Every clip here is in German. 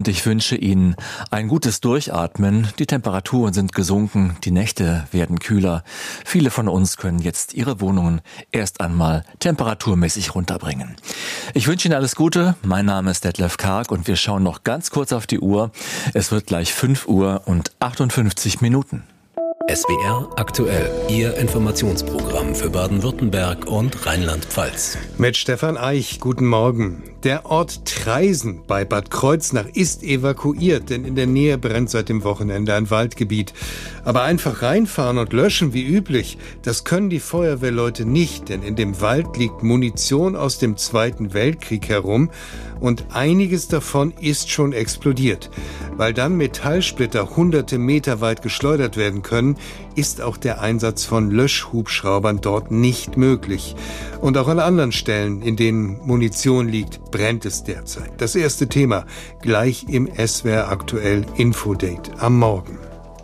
und ich wünsche Ihnen ein gutes Durchatmen. Die Temperaturen sind gesunken, die Nächte werden kühler. Viele von uns können jetzt ihre Wohnungen erst einmal temperaturmäßig runterbringen. Ich wünsche Ihnen alles Gute. Mein Name ist Detlef Karg und wir schauen noch ganz kurz auf die Uhr. Es wird gleich 5 Uhr und 58 Minuten. SWR aktuell, Ihr Informationsprogramm für Baden-Württemberg und Rheinland-Pfalz. Mit Stefan Eich, guten Morgen. Der Ort Traisen bei Bad Kreuznach ist evakuiert, denn in der Nähe brennt seit dem Wochenende ein Waldgebiet. Aber einfach reinfahren und löschen wie üblich, das können die Feuerwehrleute nicht, denn in dem Wald liegt Munition aus dem Zweiten Weltkrieg herum und einiges davon ist schon explodiert. Weil dann Metallsplitter hunderte Meter weit geschleudert werden können, ist auch der Einsatz von Löschhubschraubern dort nicht möglich. Und auch an anderen Stellen, in denen Munition liegt, brennt es derzeit. Das erste Thema gleich im SWR aktuell Infodate am Morgen.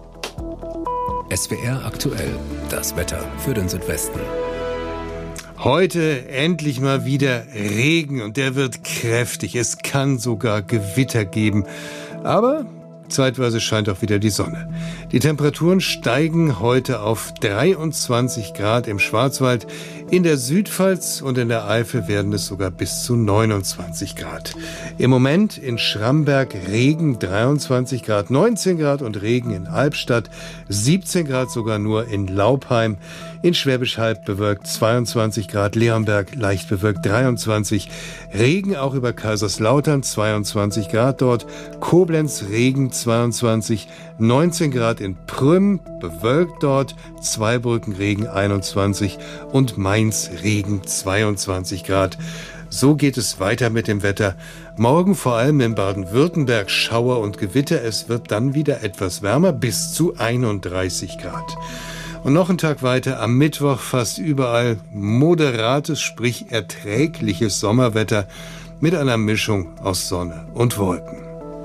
SWR aktuell, das Wetter für den Südwesten. Heute endlich mal wieder Regen und der wird kräftig. Es kann sogar Gewitter geben. Aber zeitweise scheint auch wieder die Sonne. Die Temperaturen steigen heute auf 23 Grad im Schwarzwald. In der Südpfalz und in der Eifel werden es sogar bis zu 29 Grad. Im Moment in Schramberg Regen 23 Grad, 19 Grad und Regen in Albstadt, 17 Grad sogar nur in Laupheim. In Schwäbisch Hall bewölkt 22 Grad, Leonberg leicht bewölkt 23. Regen auch über Kaiserslautern 22 Grad dort, Koblenz Regen 22, 19 Grad in Prüm, bewölkt dort, Zweibrücken Regen 21 und Mainz Regen 22 Grad. So geht es weiter mit dem Wetter. Morgen vor allem in Baden-Württemberg Schauer und Gewitter. Es wird dann wieder etwas wärmer, bis zu 31 Grad. Und noch einen Tag weiter, am Mittwoch fast überall moderates, sprich erträgliches Sommerwetter mit einer Mischung aus Sonne und Wolken.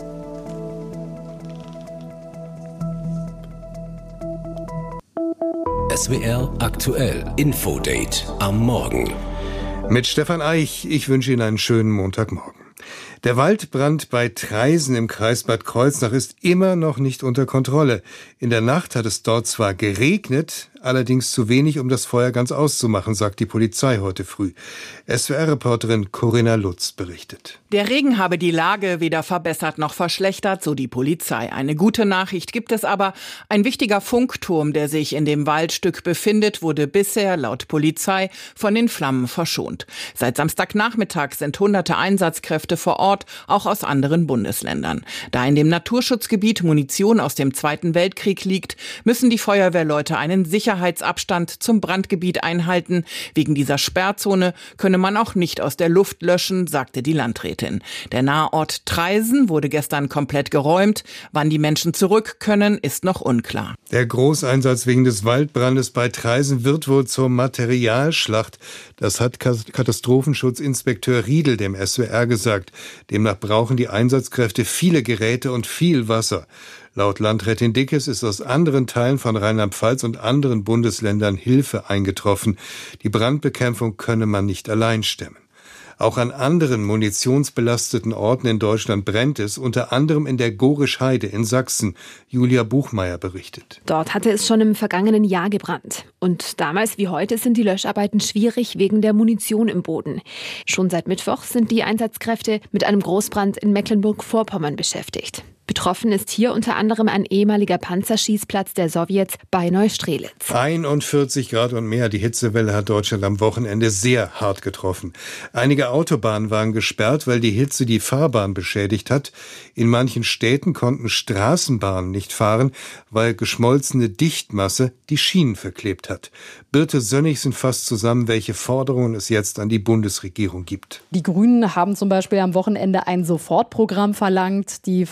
SWR aktuell, Infodate am Morgen. Mit Stefan Eich, ich wünsche Ihnen einen schönen Montagmorgen. Der Waldbrand bei Traisen im Kreis Bad Kreuznach ist immer noch nicht unter Kontrolle. In der Nacht hat es dort zwar geregnet, allerdings zu wenig, um das Feuer ganz auszumachen, sagt die Polizei heute früh. SWR-Reporterin Corinna Lutz berichtet. Der Regen habe die Lage weder verbessert noch verschlechtert, so die Polizei. Eine gute Nachricht gibt es aber. Ein wichtiger Funkturm, der sich in dem Waldstück befindet, wurde bisher laut Polizei von den Flammen verschont. Seit Samstagnachmittag sind hunderte Einsatzkräfte vor Ort, auch aus anderen Bundesländern. Da in dem Naturschutzgebiet Munition aus dem Zweiten Weltkrieg liegt, müssen die Feuerwehrleute einen Sicherheitsabstand zum Brandgebiet einhalten. Wegen dieser Sperrzone könne man auch nicht aus der Luft löschen, sagte die Landrätin. Der Nahort Traisen wurde gestern komplett geräumt. Wann die Menschen zurück können, ist noch unklar. Der Großeinsatz wegen des Waldbrandes bei Traisen wird wohl zur Materialschlacht. Das hat Katastrophenschutzinspekteur Riedel dem SWR gesagt. Demnach brauchen die Einsatzkräfte viele Geräte und viel Wasser. Laut Landrätin Dickes ist aus anderen Teilen von Rheinland-Pfalz und anderen Bundesländern Hilfe eingetroffen. Die Brandbekämpfung könne man nicht allein stemmen. Auch an anderen munitionsbelasteten Orten in Deutschland brennt es, unter anderem in der Gorisch-Heide in Sachsen. Julia Buchmeier berichtet. Dort hatte es schon im vergangenen Jahr gebrannt. Und damals wie heute sind die Löscharbeiten schwierig wegen der Munition im Boden. Schon seit Mittwoch sind die Einsatzkräfte mit einem Großbrand in Mecklenburg-Vorpommern beschäftigt. Betroffen ist hier unter anderem ein ehemaliger Panzerschießplatz der Sowjets bei Neustrelitz. 41 Grad und mehr. Die Hitzewelle hat Deutschland am Wochenende sehr hart getroffen. Einige Autobahnen waren gesperrt, weil die Hitze die Fahrbahn beschädigt hat. In manchen Städten konnten Straßenbahnen nicht fahren, weil geschmolzene Dichtmasse die Schienen verklebt hat. Birte Sönnigsen sind fast zusammen, welche Forderungen es jetzt an die Bundesregierung gibt. Die Grünen haben zum Beispiel am Wochenende ein Sofortprogramm verlangt. Die Fraktionsvorsitzende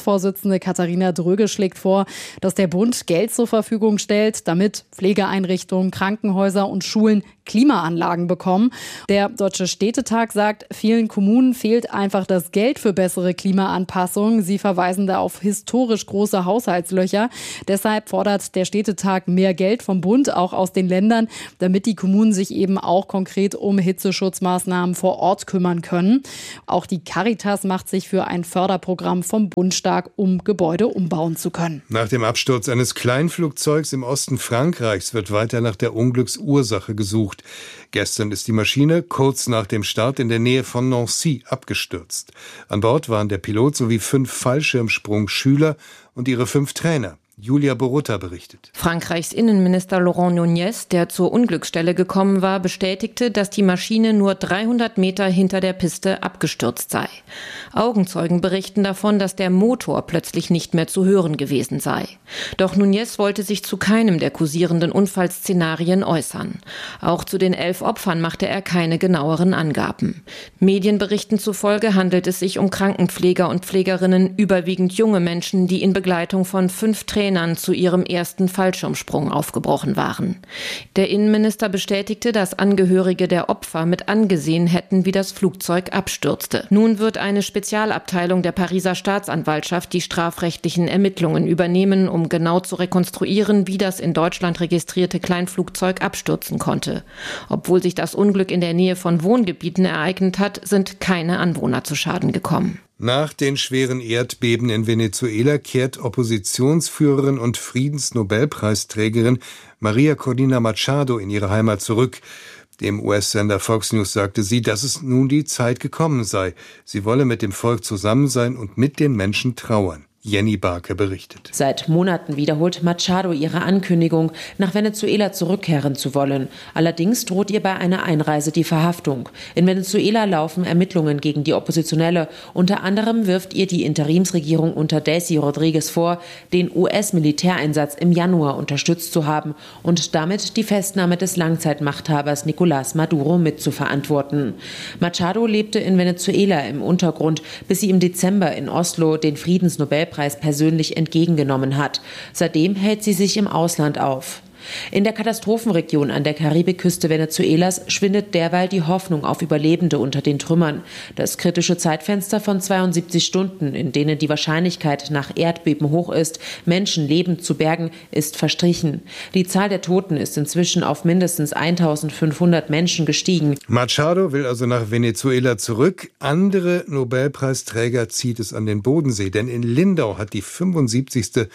Bundesvorsitzende Katharina Dröge schlägt vor, dass der Bund Geld zur Verfügung stellt, damit Pflegeeinrichtungen, Krankenhäuser und Schulen Klimaanlagen bekommen. Der Deutsche Städtetag sagt, vielen Kommunen fehlt einfach das Geld für bessere Klimaanpassung. Sie verweisen da auf historisch große Haushaltslöcher. Deshalb fordert der Städtetag mehr Geld vom Bund, auch aus den Ländern, damit die Kommunen sich eben auch konkret um Hitzeschutzmaßnahmen vor Ort kümmern können. Auch die Caritas macht sich für ein Förderprogramm vom Bund stark, um Gebäude umbauen zu können. Nach dem Absturz eines Kleinflugzeugs im Osten Frankreichs wird weiter nach der Unglücksursache gesucht. Gestern ist die Maschine kurz nach dem Start in der Nähe von Nancy abgestürzt. An Bord waren der Pilot sowie 5 Fallschirmsprungschüler und ihre 5 Trainer. Julia Borutta berichtet. Frankreichs Innenminister Laurent Nunez, der zur Unglücksstelle gekommen war, bestätigte, dass die Maschine nur 300 Meter hinter der Piste abgestürzt sei. Augenzeugen berichten davon, dass der Motor plötzlich nicht mehr zu hören gewesen sei. Doch Nunez wollte sich zu keinem der kursierenden Unfallszenarien äußern. Auch zu den 11 Opfern machte er keine genaueren Angaben. Medienberichten zufolge handelt es sich um Krankenpfleger und Pflegerinnen, überwiegend junge Menschen, die in Begleitung von 5 Trainern zu ihrem ersten Fallschirmsprung aufgebrochen waren. Der Innenminister bestätigte, dass Angehörige der Opfer mit angesehen hätten, wie das Flugzeug abstürzte. Nun wird eine Spezialabteilung der Pariser Staatsanwaltschaft die strafrechtlichen Ermittlungen übernehmen, um genau zu rekonstruieren, wie das in Deutschland registrierte Kleinflugzeug abstürzen konnte. Obwohl sich das Unglück in der Nähe von Wohngebieten ereignet hat, sind keine Anwohner zu Schaden gekommen. Nach den schweren Erdbeben in Venezuela kehrt Oppositionsführerin und Friedensnobelpreisträgerin Maria Corina Machado in ihre Heimat zurück. Dem US-Sender Fox News sagte sie, dass es nun die Zeit gekommen sei. Sie wolle mit dem Volk zusammen sein und mit den Menschen trauern. Jenny Barke berichtet. Seit Monaten wiederholt Machado ihre Ankündigung, nach Venezuela zurückkehren zu wollen. Allerdings droht ihr bei einer Einreise die Verhaftung. In Venezuela laufen Ermittlungen gegen die Oppositionelle. Unter anderem wirft ihr die Interimsregierung unter Delcy Rodriguez vor, den US-Militäreinsatz im Januar unterstützt zu haben und damit die Festnahme des Langzeitmachthabers Nicolás Maduro mitzuverantworten. Machado lebte in Venezuela im Untergrund, bis sie im Dezember in Oslo den Friedensnobelpreis persönlich entgegengenommen hat. Seitdem hält sie sich im Ausland auf. In der Katastrophenregion an der Karibikküste Venezuelas schwindet derweil die Hoffnung auf Überlebende unter den Trümmern. Das kritische Zeitfenster von 72 Stunden, in denen die Wahrscheinlichkeit nach Erdbeben hoch ist, Menschen lebend zu bergen, ist verstrichen. Die Zahl der Toten ist inzwischen auf mindestens 1500 Menschen gestiegen. Machado will also nach Venezuela zurück. Andere Nobelpreisträger zieht es an den Bodensee, denn in Lindau hat die 75.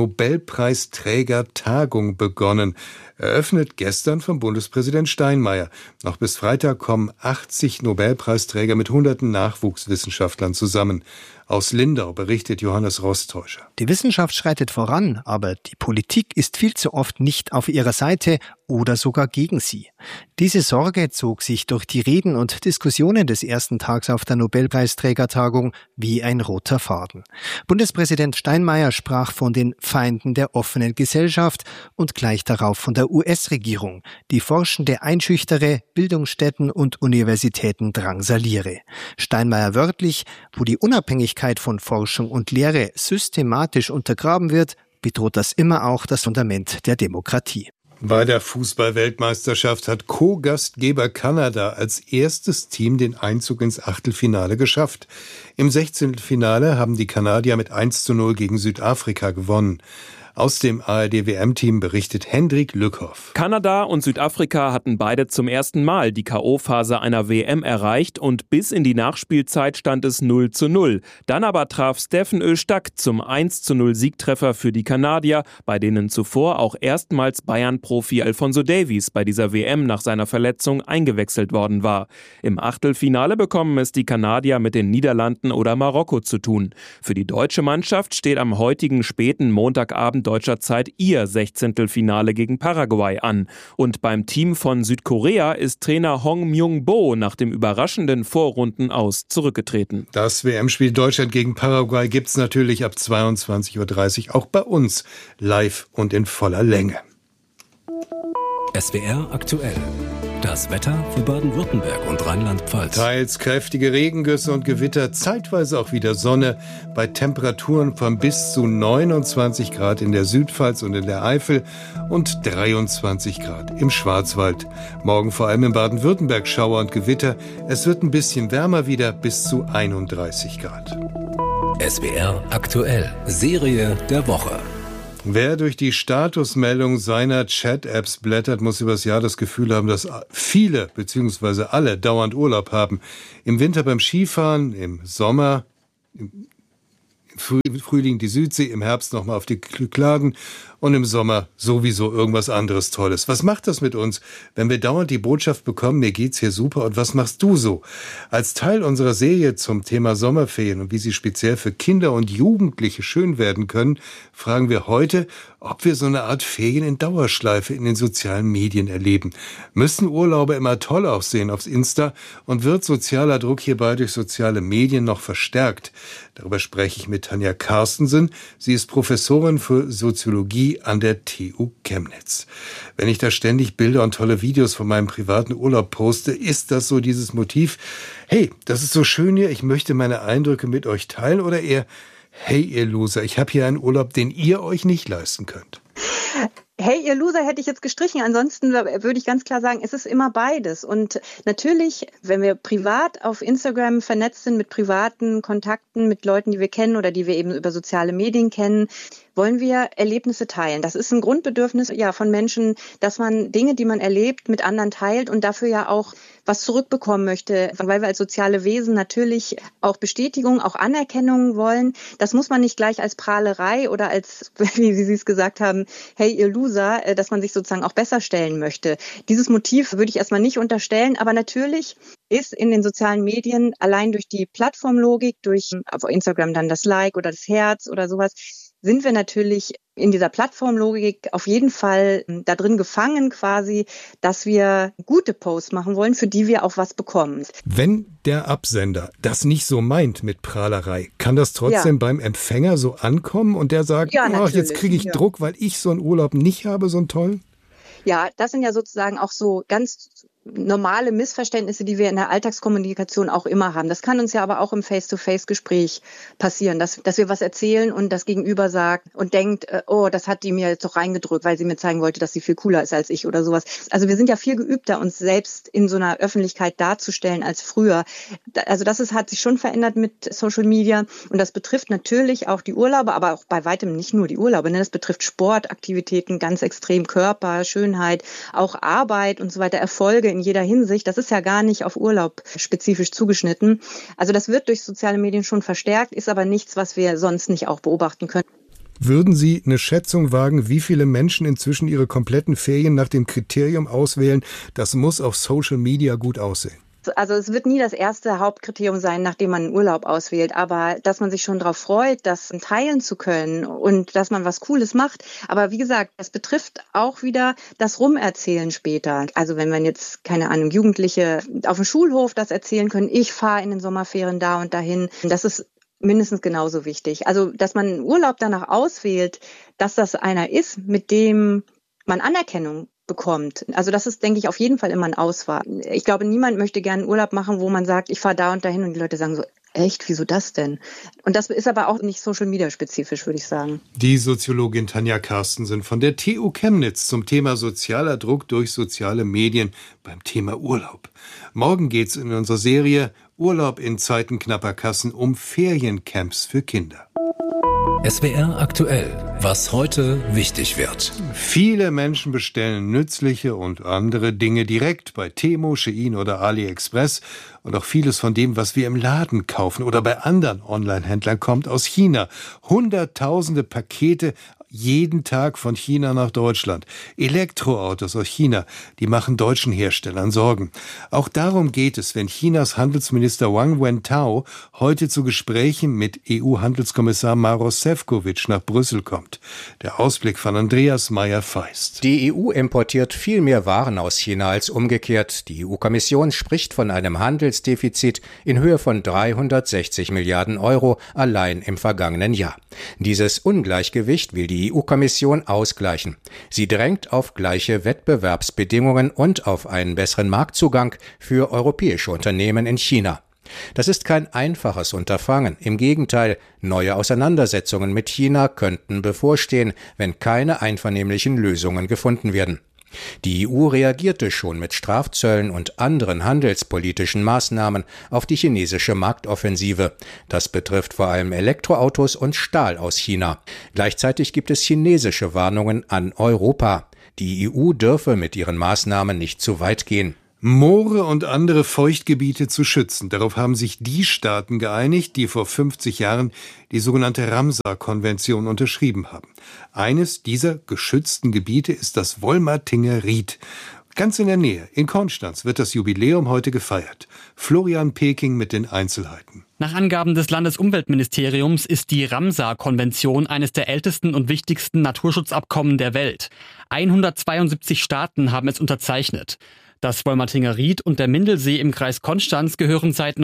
Nobelpreisträger-Tagung begonnen. Eröffnet gestern vom Bundespräsident Steinmeier. Noch bis Freitag kommen 80 Nobelpreisträger mit hunderten Nachwuchswissenschaftlern zusammen. Aus Lindau berichtet Johannes Rostäuscher. Die Wissenschaft schreitet voran, aber die Politik ist viel zu oft nicht auf ihrer Seite oder sogar gegen sie. Diese Sorge zog sich durch die Reden und Diskussionen des ersten Tags auf der Nobelpreisträgertagung wie ein roter Faden. Bundespräsident Steinmeier sprach von den Feinden der offenen Gesellschaft und gleich darauf von der US-Regierung, die Forschende einschüchtere, Bildungsstätten und Universitäten drangsaliere. Steinmeier wörtlich, wo die Unabhängigkeit von Forschung und Lehre systematisch untergraben wird, bedroht das immer auch das Fundament der Demokratie. Bei der Fußball-Weltmeisterschaft hat Co-Gastgeber Kanada als erstes Team den Einzug ins Achtelfinale geschafft. Im 16. Finale haben die Kanadier mit 1:0 gegen Südafrika gewonnen. Aus dem ARD-WM-Team berichtet Hendrik Lückhoff. Kanada und Südafrika hatten beide zum ersten Mal die K.O.-Phase einer WM erreicht und bis in die Nachspielzeit stand es 0:0. Dann aber traf Steffen Öztak zum 1:0 Siegtreffer für die Kanadier, bei denen zuvor auch erstmals Bayern-Profi Alphonso Davies bei dieser WM nach seiner Verletzung eingewechselt worden war. Im Achtelfinale bekommen es die Kanadier mit den Niederlanden oder Marokko zu tun. Für die deutsche Mannschaft steht am heutigen späten Montagabend deutscher Zeit ihr 16. Finale gegen Paraguay an. Und beim Team von Südkorea ist Trainer Hong Myung-bo nach dem überraschenden Vorrundenaus zurückgetreten. Das WM-Spiel Deutschland gegen Paraguay gibt's natürlich ab 22:30 Uhr auch bei uns live und in voller Länge. SWR aktuell. Das Wetter für Baden-Württemberg und Rheinland-Pfalz. Teils kräftige Regengüsse und Gewitter, zeitweise auch wieder Sonne, bei Temperaturen von bis zu 29 Grad in der Südpfalz und in der Eifel und 23 Grad im Schwarzwald. Morgen vor allem in Baden-Württemberg Schauer und Gewitter. Es wird ein bisschen wärmer wieder, bis zu 31 Grad. SWR aktuell, Serie der Woche. Wer durch die Statusmeldung seiner Chat-Apps blättert, muss übers Jahr das Gefühl haben, dass viele bzw. alle dauernd Urlaub haben. Im Winter beim Skifahren, im Sommer, im Frühling die Südsee, im Herbst nochmal auf die Kykladen und im Sommer sowieso irgendwas anderes Tolles. Was macht das mit uns, wenn wir dauernd die Botschaft bekommen, mir geht's hier super und was machst du so? Als Teil unserer Serie zum Thema Sommerferien und wie sie speziell für Kinder und Jugendliche schön werden können, fragen wir heute, ob wir so eine Art Ferien in Dauerschleife in den sozialen Medien erleben. Müssen Urlaube immer toll aussehen aufs Insta und wird sozialer Druck hierbei durch soziale Medien noch verstärkt? Darüber spreche ich mit Tanja Carstensen. Sie ist Professorin für Soziologie an der TU Chemnitz. Wenn ich da ständig Bilder und tolle Videos von meinem privaten Urlaub poste, ist das so dieses Motiv, hey, das ist so schön hier, ich möchte meine Eindrücke mit euch teilen, oder eher, hey ihr Loser, ich habe hier einen Urlaub, den ihr euch nicht leisten könnt? Hey, ihr Loser hätte ich jetzt gestrichen. Ansonsten würde ich ganz klar sagen, es ist immer beides. Und natürlich, wenn wir privat auf Instagram vernetzt sind mit privaten Kontakten, mit Leuten, die wir kennen oder die wir eben über soziale Medien kennen, wollen wir Erlebnisse teilen. Das ist ein Grundbedürfnis von Menschen, dass man Dinge, die man erlebt, mit anderen teilt und dafür ja auch was zurückbekommen möchte, weil wir als soziale Wesen natürlich auch Bestätigung, auch Anerkennung wollen. Das muss man nicht gleich als Prahlerei oder als, wie Sie es gesagt haben, hey, ihr Loser, dass man sich sozusagen auch besser stellen möchte. Dieses Motiv würde ich erstmal nicht unterstellen, aber natürlich ist in den sozialen Medien allein durch die Plattformlogik, durch auf Instagram dann das Like oder das Herz oder sowas, sind wir natürlich in dieser Plattformlogik auf jeden Fall da drin gefangen quasi, dass wir gute Posts machen wollen, für die wir auch was bekommen. Wenn der Absender das nicht so meint mit Prahlerei, kann das trotzdem beim Empfänger so ankommen und der sagt, jetzt kriege ich Druck, weil ich so einen Urlaub nicht habe, so einen tollen? Ja, das sind ja sozusagen auch so ganz normale Missverständnisse, die wir in der Alltagskommunikation auch immer haben. Das kann uns ja aber auch im Face-to-Face-Gespräch passieren, dass wir was erzählen und das Gegenüber sagt und denkt, oh, das hat die mir jetzt doch reingedrückt, weil sie mir zeigen wollte, dass sie viel cooler ist als ich oder sowas. Also wir sind ja viel geübter, uns selbst in so einer Öffentlichkeit darzustellen als früher. Also hat sich schon verändert mit Social Media und das betrifft natürlich auch die Urlaube, aber auch bei weitem nicht nur die Urlaube. Das betrifft Sportaktivitäten ganz extrem, Körper, Schönheit, auch Arbeit und so weiter, Erfolge in jeder Hinsicht. Das ist ja gar nicht auf Urlaub spezifisch zugeschnitten. Also das wird durch soziale Medien schon verstärkt, ist aber nichts, was wir sonst nicht auch beobachten können. Würden Sie eine Schätzung wagen, wie viele Menschen inzwischen ihre kompletten Ferien nach dem Kriterium auswählen, das muss auf Social Media gut aussehen? Also es wird nie das erste Hauptkriterium sein, nachdem man einen Urlaub auswählt, aber dass man sich schon darauf freut, das teilen zu können und dass man was Cooles macht. Aber wie gesagt, das betrifft auch wieder das Rumerzählen später. Also wenn man jetzt, keine Ahnung, Jugendliche auf dem Schulhof das erzählen können, ich fahre in den Sommerferien da und dahin, das ist mindestens genauso wichtig. Also dass man einen Urlaub danach auswählt, dass das einer ist, mit dem man Anerkennung bekommt. Also das ist, denke ich, auf jeden Fall immer ein Auswahl. Ich glaube, niemand möchte gerne einen Urlaub machen, wo man sagt, ich fahre da und dahin und die Leute sagen so, echt, wieso das denn? Und das ist aber auch nicht Social-Media-spezifisch, würde ich sagen. Die Soziologin Tanja Carstensen von der TU Chemnitz zum Thema sozialer Druck durch soziale Medien beim Thema Urlaub. Morgen geht's in unserer Serie Urlaub in Zeiten knapper Kassen um Feriencamps für Kinder. SWR aktuell, was heute wichtig wird. Viele Menschen bestellen nützliche und andere Dinge direkt bei Temu, Shein oder AliExpress. Und auch vieles von dem, was wir im Laden kaufen oder bei anderen Online-Händlern, kommt aus China. Hunderttausende Pakete jeden Tag von China nach Deutschland. Elektroautos aus China, die machen deutschen Herstellern Sorgen. Auch darum geht es, wenn Chinas Handelsminister Wang Wentao heute zu Gesprächen mit EU-Handelskommissar Maroš Šefčovič nach Brüssel kommt. Der Ausblick von Andreas Meyer-Feist. Die EU importiert viel mehr Waren aus China als umgekehrt. Die EU-Kommission spricht von einem Handelsdefizit in Höhe von 360 Milliarden Euro allein im vergangenen Jahr. Dieses Ungleichgewicht will die die EU-Kommission ausgleichen. Sie drängt auf gleiche Wettbewerbsbedingungen und auf einen besseren Marktzugang für europäische Unternehmen in China. Das ist kein einfaches Unterfangen. Im Gegenteil, neue Auseinandersetzungen mit China könnten bevorstehen, wenn keine einvernehmlichen Lösungen gefunden werden. Die EU reagierte schon mit Strafzöllen und anderen handelspolitischen Maßnahmen auf die chinesische Marktoffensive. Das betrifft vor allem Elektroautos und Stahl aus China. Gleichzeitig gibt es chinesische Warnungen an Europa. Die EU dürfe mit ihren Maßnahmen nicht zu weit gehen. Moore und andere Feuchtgebiete zu schützen. Darauf haben sich die Staaten geeinigt, die vor 50 Jahren die sogenannte Ramsar-Konvention unterschrieben haben. Eines dieser geschützten Gebiete ist das Wollmertinger Ried. Ganz in der Nähe, in Konstanz, wird das Jubiläum heute gefeiert. Florian Peking mit den Einzelheiten. Nach Angaben des Landesumweltministeriums ist die Ramsar-Konvention eines der ältesten und wichtigsten Naturschutzabkommen der Welt. 172 Staaten haben es unterzeichnet. Das Wollmertinger Ried und der Mindelsee im Kreis Konstanz gehören seit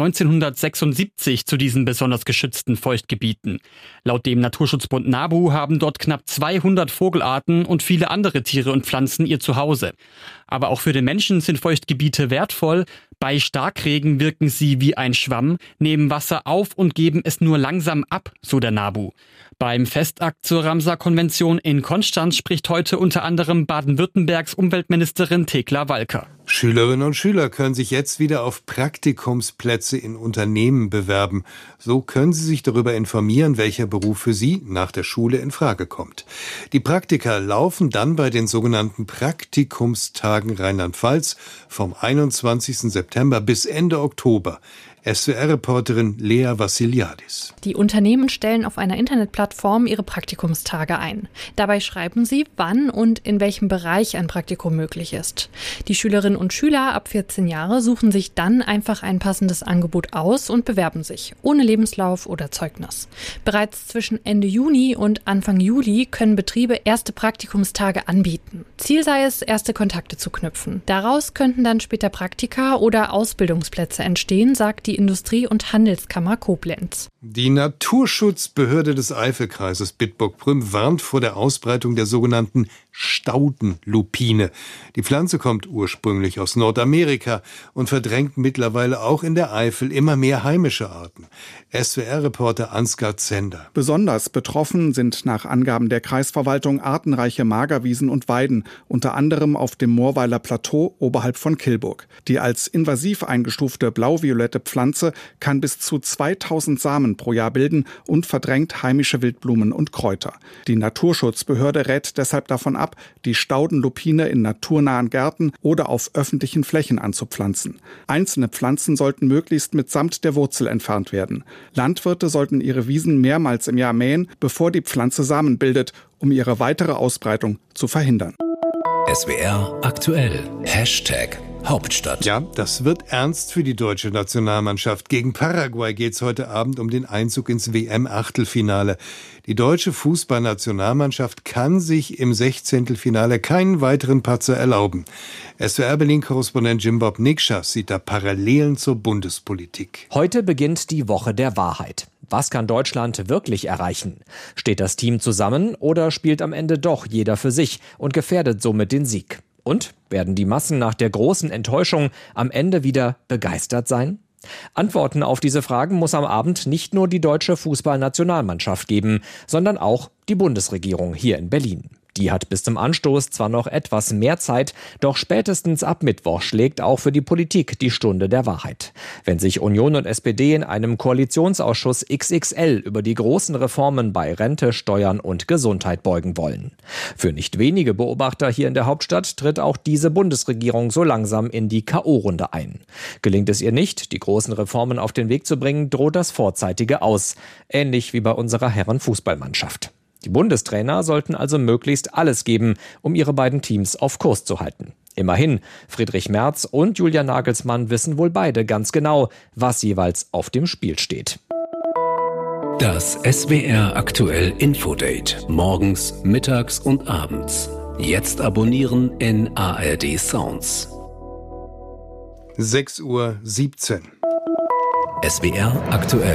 1976 zu diesen besonders geschützten Feuchtgebieten. Laut dem Naturschutzbund NABU haben dort knapp 200 Vogelarten und viele andere Tiere und Pflanzen ihr Zuhause. Aber auch für den Menschen sind Feuchtgebiete wertvoll. Bei Starkregen wirken sie wie ein Schwamm, nehmen Wasser auf und geben es nur langsam ab, so der NABU. Beim Festakt zur Ramsar-Konvention in Konstanz spricht heute unter anderem Baden-Württembergs Umweltministerin Thekla Walker. Schülerinnen und Schüler können sich jetzt wieder auf Praktikumsplätze in Unternehmen bewerben. So können sie sich darüber informieren, welcher Beruf für sie nach der Schule in Frage kommt. Die Praktika laufen dann bei den sogenannten Praktikumstagen Rheinland-Pfalz vom 21. September bis Ende Oktober. SWR-Reporterin Lea Vassiliadis. Die Unternehmen stellen auf einer Internetplattform ihre Praktikumstage ein. Dabei schreiben sie, wann und in welchem Bereich ein Praktikum möglich ist. Die Schülerinnen und Schüler ab 14 Jahre suchen sich dann einfach ein passendes Angebot aus und bewerben sich, ohne Lebenslauf oder Zeugnis. Bereits zwischen Ende Juni und Anfang Juli können Betriebe erste Praktikumstage anbieten. Ziel sei es, erste Kontakte zu knüpfen. Daraus könnten dann später Praktika oder Ausbildungsplätze entstehen, sagt die Industrie- und Handelskammer Koblenz. Die Naturschutzbehörde des Eifelkreises Bitburg-Prüm warnt vor der Ausbreitung der sogenannten Staudenlupine. Die Pflanze kommt ursprünglich aus Nordamerika und verdrängt mittlerweile auch in der Eifel immer mehr heimische Arten. SWR-Reporter Ansgar Zender. Besonders betroffen sind nach Angaben der Kreisverwaltung artenreiche Magerwiesen und Weiden, unter anderem auf dem Moorweiler Plateau oberhalb von Kilburg. Die als invasiv eingestufte blau-violette Pflanze kann bis zu 2000 Samen pro Jahr bilden und verdrängt heimische Wildblumen und Kräuter. Die Naturschutzbehörde rät deshalb davon ab, die Staudenlupine in naturnahen Gärten oder auf öffentlichen Flächen anzupflanzen. Einzelne Pflanzen sollten möglichst mitsamt der Wurzel entfernt werden. Landwirte sollten ihre Wiesen mehrmals im Jahr mähen, bevor die Pflanze Samen bildet, um ihre weitere Ausbreitung zu verhindern. SWR aktuell. Hauptstadt. Ja, das wird ernst für die deutsche Nationalmannschaft. Gegen Paraguay geht's heute Abend um den Einzug ins WM-Achtelfinale. Die deutsche Fußballnationalmannschaft kann sich im 16. keinen weiteren Patzer erlauben. SWR-Berlin-Korrespondent Jim-Bob Nikschas sieht da Parallelen zur Bundespolitik. Heute beginnt die Woche der Wahrheit. Was kann Deutschland wirklich erreichen? Steht das Team zusammen oder spielt am Ende doch jeder für sich und gefährdet somit den Sieg? Und werden die Massen nach der großen Enttäuschung am Ende wieder begeistert sein? Antworten auf diese Fragen muss am Abend nicht nur die deutsche Fußballnationalmannschaft geben, sondern auch die Bundesregierung hier in Berlin. Die hat bis zum Anstoß zwar noch etwas mehr Zeit, doch spätestens ab Mittwoch schlägt auch für die Politik die Stunde der Wahrheit. Wenn sich Union und SPD in einem Koalitionsausschuss XXL über die großen Reformen bei Rente, Steuern und Gesundheit beugen wollen. Für nicht wenige Beobachter hier in der Hauptstadt tritt auch diese Bundesregierung so langsam in die K.O.-Runde ein. Gelingt es ihr nicht, die großen Reformen auf den Weg zu bringen, droht das Vorzeitige Aus. Ähnlich wie bei unserer Herren-Fußballmannschaft. Die Bundestrainer sollten also möglichst alles geben, um ihre beiden Teams auf Kurs zu halten. Immerhin, Friedrich Merz und Julian Nagelsmann wissen wohl beide ganz genau, was jeweils auf dem Spiel steht. Das SWR aktuell Infodate. Morgens, mittags und abends. Jetzt abonnieren in ARD Sounds. 6:17 Uhr. SWR aktuell.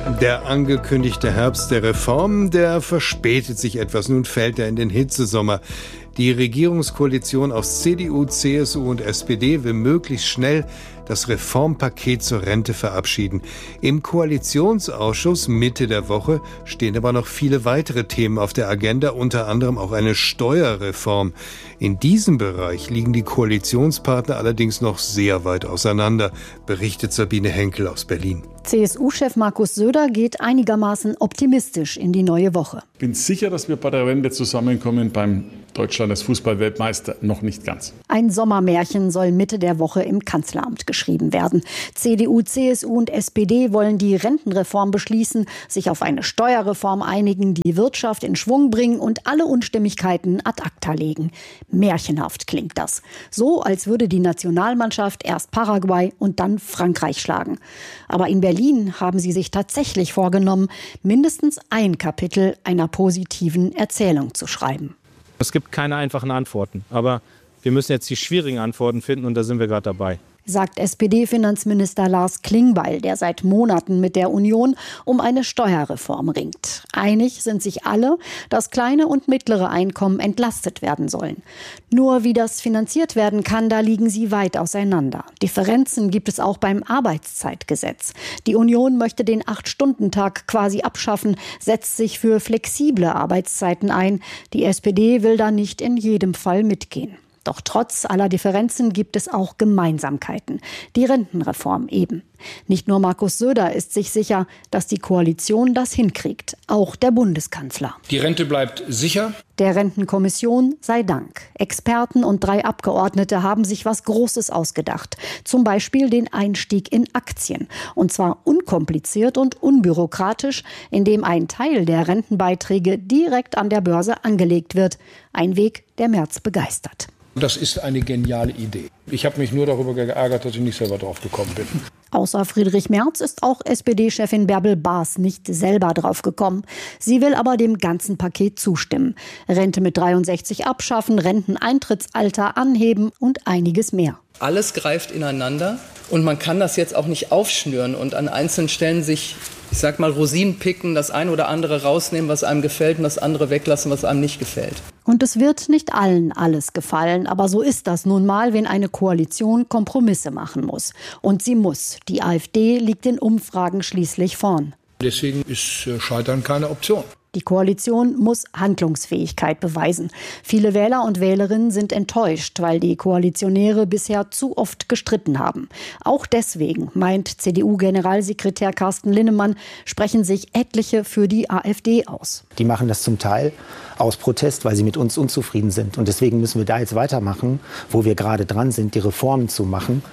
Der angekündigte Herbst der Reformen, der verspätet sich etwas. Nun fällt er in den Hitzesommer. Die Regierungskoalition aus CDU, CSU und SPD will möglichst schnell das Reformpaket zur Rente verabschieden. Im Koalitionsausschuss Mitte der Woche stehen aber noch viele weitere Themen auf der Agenda, unter anderem auch eine Steuerreform. In diesem Bereich liegen die Koalitionspartner allerdings noch sehr weit auseinander, berichtet Sabine Henkel aus Berlin. CSU-Chef Markus Söder geht einigermaßen optimistisch in die neue Woche. Ich bin sicher, dass wir bei der Wende zusammenkommen. Beim Deutschland als Fußballweltmeister noch nicht ganz. Ein Sommermärchen soll Mitte der Woche im Kanzleramt geschrieben werden. CDU, CSU und SPD wollen die Rentenreform beschließen, sich auf eine Steuerreform einigen, die Wirtschaft in Schwung bringen und alle Unstimmigkeiten ad acta legen. Märchenhaft klingt das. So, als würde die Nationalmannschaft erst Paraguay und dann Frankreich schlagen. Aber in Berlin haben sie sich tatsächlich vorgenommen, mindestens ein Kapitel einer positiven Erzählung zu schreiben. Es gibt keine einfachen Antworten, aber wir müssen jetzt die schwierigen Antworten finden und da sind wir gerade dabei. Sagt SPD-Finanzminister Lars Klingbeil, der seit Monaten mit der Union um eine Steuerreform ringt. Einig sind sich alle, dass kleine und mittlere Einkommen entlastet werden sollen. Nur wie das finanziert werden kann, da liegen sie weit auseinander. Differenzen gibt es auch beim Arbeitszeitgesetz. Die Union möchte den 8-Stunden-Tag quasi abschaffen, setzt sich für flexible Arbeitszeiten ein. Die SPD will da nicht in jedem Fall mitgehen. Doch trotz aller Differenzen gibt es auch Gemeinsamkeiten. Die Rentenreform eben. Nicht nur Markus Söder ist sich sicher, dass die Koalition das hinkriegt. Auch der Bundeskanzler. Die Rente bleibt sicher. Der Rentenkommission sei Dank. Experten und 3 Abgeordnete haben sich was Großes ausgedacht. Zum Beispiel den Einstieg in Aktien. Und zwar unkompliziert und unbürokratisch, indem ein Teil der Rentenbeiträge direkt an der Börse angelegt wird. Ein Weg, der Merz begeistert. Das ist eine geniale Idee. Ich habe mich nur darüber geärgert, dass ich nicht selber drauf gekommen bin. Außer Friedrich Merz ist auch SPD-Chefin Bärbel Baas nicht selber drauf gekommen. Sie will aber dem ganzen Paket zustimmen. Rente mit 63 abschaffen, Renteneintrittsalter anheben und einiges mehr. Alles greift ineinander und man kann das jetzt auch nicht aufschnüren und an einzelnen Stellen sich, ich sag mal, Rosinen picken, das eine oder andere rausnehmen, was einem gefällt und das andere weglassen, was einem nicht gefällt. Und es wird nicht allen alles gefallen, aber so ist das nun mal, wenn eine Koalition Kompromisse machen muss. Und sie muss. Die AfD liegt in Umfragen schließlich vorn. Deswegen ist Scheitern keine Option. Die Koalition muss Handlungsfähigkeit beweisen. Viele Wähler und Wählerinnen sind enttäuscht, weil die Koalitionäre bisher zu oft gestritten haben. Auch deswegen, meint CDU-Generalsekretär Carsten Linnemann, sprechen sich etliche für die AfD aus. Die machen das zum Teil aus Protest, weil sie mit uns unzufrieden sind. Und deswegen müssen wir da jetzt weitermachen, wo wir gerade dran sind, die Reformen zu machen,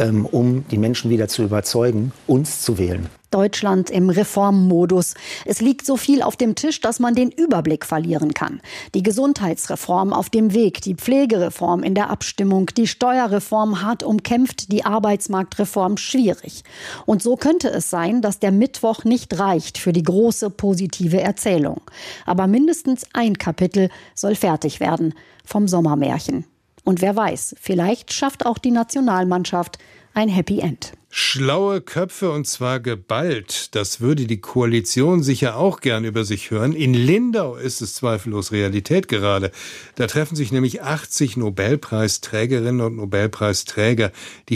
um die Menschen wieder zu überzeugen, uns zu wählen. Deutschland im Reformmodus. Es liegt so viel auf dem Tisch, dass man den Überblick verlieren kann. Die Gesundheitsreform auf dem Weg, die Pflegereform in der Abstimmung, die Steuerreform hart umkämpft, die Arbeitsmarktreform schwierig. Und so könnte es sein, dass der Mittwoch nicht reicht für die große positive Erzählung. Aber mindestens ein Kapitel soll fertig werden vom Sommermärchen. Und wer weiß, vielleicht schafft auch die Nationalmannschaft ein Happy End. Schlaue Köpfe und zwar geballt. Das würde die Koalition sicher auch gern über sich hören. In Lindau ist es zweifellos Realität gerade. Da treffen sich nämlich 80 Nobelpreisträgerinnen und Nobelpreisträger. Die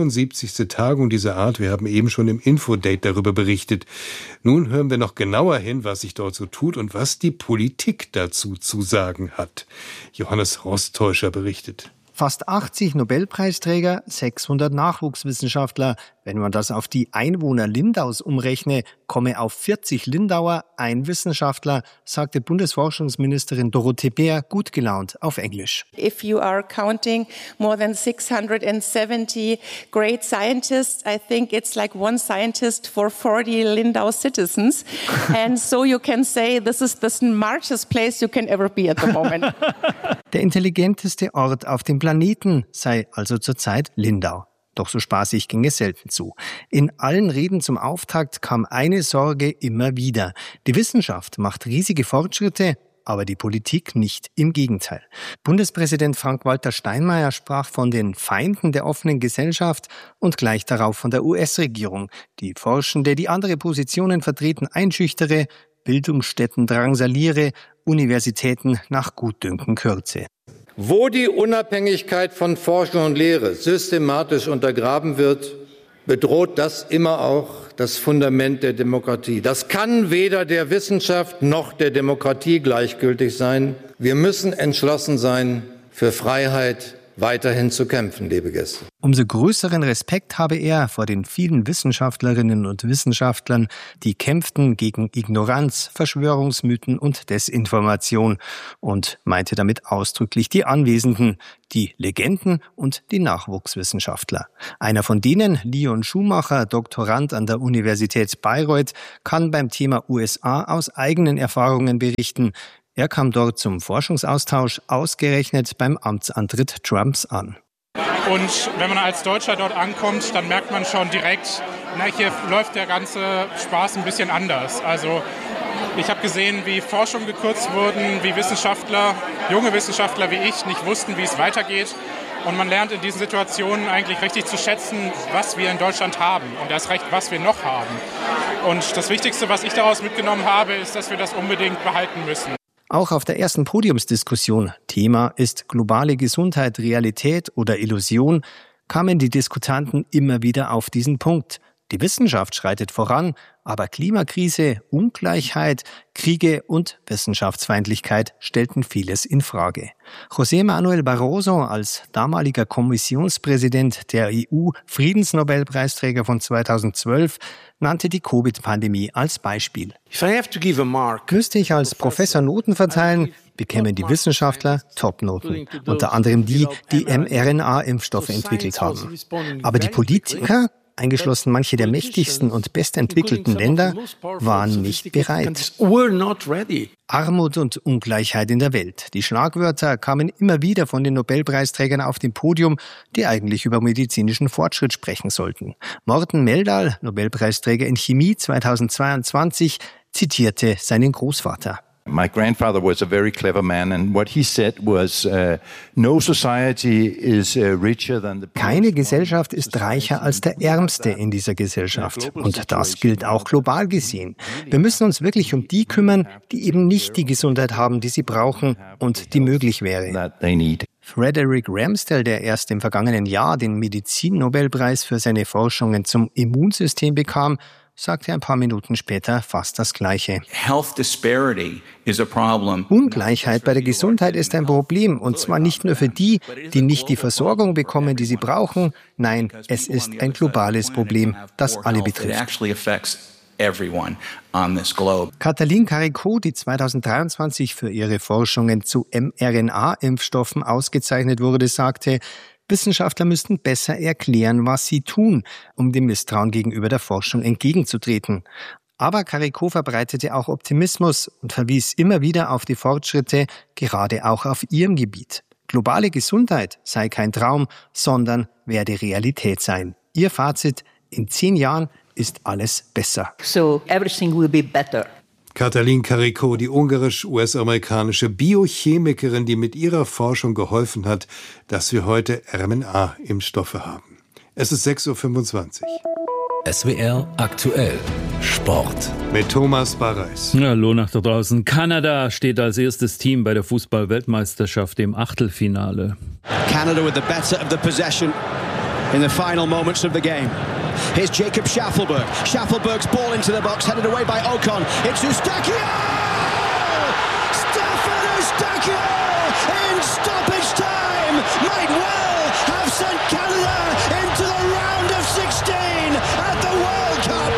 75. Tagung dieser Art. Wir haben eben schon im Infodate darüber berichtet. Nun hören wir noch genauer hin, was sich dort so tut und was die Politik dazu zu sagen hat. Johannes Rostäuscher berichtet. Fast 80 Nobelpreisträger, 600 Nachwuchswissenschaftler. Wenn man das auf die Einwohner Lindaus umrechne, komme auf 40 Lindauer ein Wissenschaftler, sagte Bundesforschungsministerin Dorothee Bär gut gelaunt auf Englisch. If you are counting more than 670 great scientists, I think it's like one scientist for 40 Lindau citizens. And so you can say this is the smartest place you can ever be at the moment. Der intelligenteste Ort auf dem Planeten sei also zurzeit Lindau. Doch so spaßig ging es selten zu. In allen Reden zum Auftakt kam eine Sorge immer wieder. Die Wissenschaft macht riesige Fortschritte, aber die Politik nicht. Im Gegenteil. Bundespräsident Frank-Walter Steinmeier sprach von den Feinden der offenen Gesellschaft und gleich darauf von der US-Regierung, die Forschende, die andere Positionen vertreten, einschüchtere, Bildungsstätten drangsaliere, Universitäten nach Gutdünken kürze. Wo die Unabhängigkeit von Forschung und Lehre systematisch untergraben wird, bedroht das immer auch das Fundament der Demokratie. Das kann weder der Wissenschaft noch der Demokratie gleichgültig sein. Wir müssen entschlossen sein, für Freiheit weiterhin zu kämpfen, liebe Gäste. Umso größeren Respekt habe er vor den vielen Wissenschaftlerinnen und Wissenschaftlern, die kämpften gegen Ignoranz, Verschwörungsmythen und Desinformation und meinte damit ausdrücklich die Anwesenden, die Legenden und die Nachwuchswissenschaftler. Einer von denen, Leon Schumacher, Doktorand an der Universität Bayreuth, kann beim Thema USA aus eigenen Erfahrungen berichten. Er kam dort zum Forschungsaustausch ausgerechnet beim Amtsantritt Trumps an. Und wenn man als Deutscher dort ankommt, dann merkt man schon direkt, hier läuft der ganze Spaß ein bisschen anders. Also ich habe gesehen, wie Forschung gekürzt wurden, wie Wissenschaftler, junge Wissenschaftler wie ich, nicht wussten, wie es weitergeht. Und man lernt in diesen Situationen eigentlich richtig zu schätzen, was wir in Deutschland haben und erst recht, was wir noch haben. Und das Wichtigste, was ich daraus mitgenommen habe, ist, dass wir das unbedingt behalten müssen. Auch auf der ersten Podiumsdiskussion, Thema ist globale Gesundheit Realität oder Illusion, kamen die Diskutanten immer wieder auf diesen Punkt. Die Wissenschaft schreitet voran, aber Klimakrise, Ungleichheit, Kriege und Wissenschaftsfeindlichkeit stellten vieles in Frage. José Manuel Barroso als damaliger Kommissionspräsident der EU-Friedensnobelpreisträger von 2012 nannte die Covid-Pandemie als Beispiel. Müsste ich als Professor Noten verteilen, bekämen die Wissenschaftler Top-Noten, unter anderem die mRNA-Impfstoffe entwickelt haben. Aber die Politiker, eingeschlossen manche der mächtigsten und bestentwickelten Länder, waren nicht bereit. Armut und Ungleichheit in der Welt. Die Schlagwörter kamen immer wieder von den Nobelpreisträgern auf dem Podium, die eigentlich über medizinischen Fortschritt sprechen sollten. Morten Meldal, Nobelpreisträger in Chemie 2022, zitierte seinen Großvater. My grandfather was a very clever man, and what he said was, no society is richer than the... Keine Gesellschaft ist reicher als der Ärmste in dieser Gesellschaft. Und das gilt auch global gesehen. Wir müssen uns wirklich um die kümmern, die eben nicht die Gesundheit haben, die sie brauchen und die möglich wäre. Frederick Ramsdell, der erst im vergangenen Jahr den Medizin-Nobelpreis für seine Forschungen zum Immunsystem bekam, sagte ein paar Minuten später fast das Gleiche. Ungleichheit bei der Gesundheit ist ein Problem, und zwar nicht nur für die, die nicht die Versorgung bekommen, die sie brauchen. Nein, es ist ein globales Problem, das alle betrifft. Katalin Karikó, die 2023 für ihre Forschungen zu mRNA-Impfstoffen ausgezeichnet wurde, sagte, Wissenschaftler müssten besser erklären, was sie tun, um dem Misstrauen gegenüber der Forschung entgegenzutreten. Aber Karikó verbreitete auch Optimismus und verwies immer wieder auf die Fortschritte, gerade auch auf ihrem Gebiet. Globale Gesundheit sei kein Traum, sondern werde Realität sein. Ihr Fazit: In 10 Jahren ist alles besser. So everything will be better. Katalin Karikó, die ungarisch-US-amerikanische Biochemikerin, die mit ihrer Forschung geholfen hat, dass wir heute mRNA-Impfstoffe haben. Es ist 6.25 Uhr. SWR aktuell Sport. Mit Thomas Barreis. Hallo nach da draußen. Kanada steht als erstes Team bei der Fußball-Weltmeisterschaft im Achtelfinale. Canada with the better of the possession in the final moments of the game. Here's Jacob Schaffelberg. Schaffelberg's ball into the box, headed away by Ocon. It's Eustáquio! Stefan Eustáquio in stoppage time might well have sent Canada into the round of 16 at the World Cup.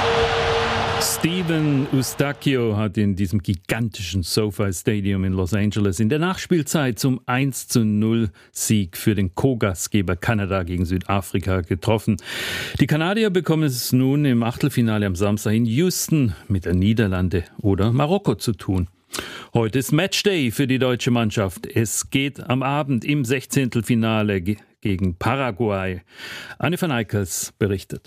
Steven Eustáquio hat in diesem gigantischen SoFi Stadium in Los Angeles in der Nachspielzeit zum 1:0 Sieg für den Co-Gastgeber Kanada gegen Südafrika getroffen. Die Kanadier bekommen es nun im Achtelfinale am Samstag in Houston mit der Niederlande oder Marokko zu tun. Heute ist Matchday für die deutsche Mannschaft. Es geht am Abend im 16. Finale gegen Paraguay. Anne van Eickels berichtet.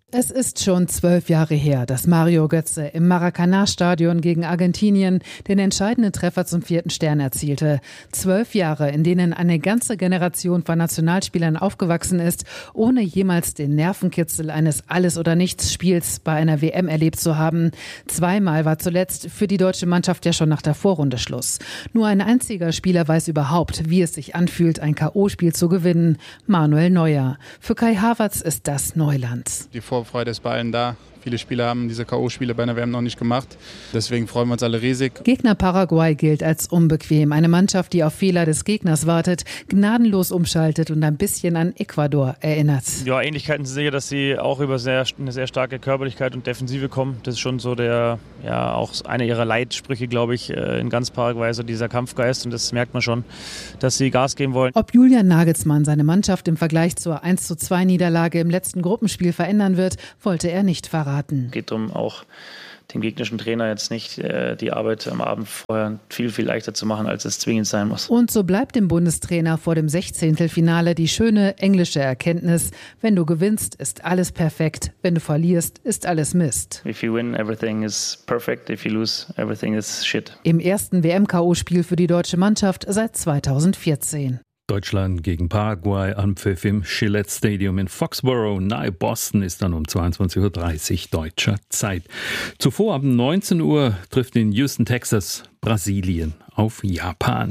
Es ist schon 12 Jahre her, dass Mario Götze im Maracanã-Stadion gegen Argentinien den entscheidenden Treffer zum 4. Stern erzielte. 12 Jahre, in denen eine ganze Generation von Nationalspielern aufgewachsen ist, ohne jemals den Nervenkitzel eines Alles-oder-Nichts-Spiels bei einer WM erlebt zu haben. Zweimal war zuletzt für die deutsche Mannschaft ja schon nach der Vorrunde Schluss. Nur ein einziger Spieler weiß überhaupt, wie es sich anfühlt, ein K.O.-Spiel zu gewinnen. Manuel Neuer. Für Kai Havertz ist das Neuland. Die Vorfreude ist bei allen da. Viele Spieler haben diese K.O.-Spiele bei einer WM noch nicht gemacht. Deswegen freuen wir uns alle riesig. Gegner Paraguay gilt als unbequem. Eine Mannschaft, die auf Fehler des Gegners wartet, gnadenlos umschaltet und ein bisschen an Ecuador erinnert. Ja, Ähnlichkeiten sind sicher, dass sie auch über eine sehr starke Körperlichkeit und Defensive kommen. Das ist schon so auch einer ihrer Leitsprüche, glaube ich, in ganz Paraguay, so dieser Kampfgeist. Und das merkt man schon, dass sie Gas geben wollen. Ob Julian Nagelsmann seine Mannschaft im Vergleich zur 1:2-Niederlage im letzten Gruppenspiel verändern wird, wollte er nicht verraten. Es geht darum, auch dem gegnerischen Trainer jetzt nicht die Arbeit am Abend vorher viel, viel leichter zu machen, als es zwingend sein muss. Und so bleibt dem Bundestrainer vor dem 16. Finale die schöne englische Erkenntnis: Wenn du gewinnst, ist alles perfekt. Wenn du verlierst, ist alles Mist. If you win, everything is perfect. If you lose, everything is shit. Im ersten WM-KO-Spiel für die deutsche Mannschaft seit 2014. Deutschland gegen Paraguay, Anpfiff im Gillette Stadium in Foxborough nahe Boston ist dann um 22:30 Uhr deutscher Zeit. Zuvor ab 19 Uhr trifft in Houston, Texas, Brasilien auf Japan.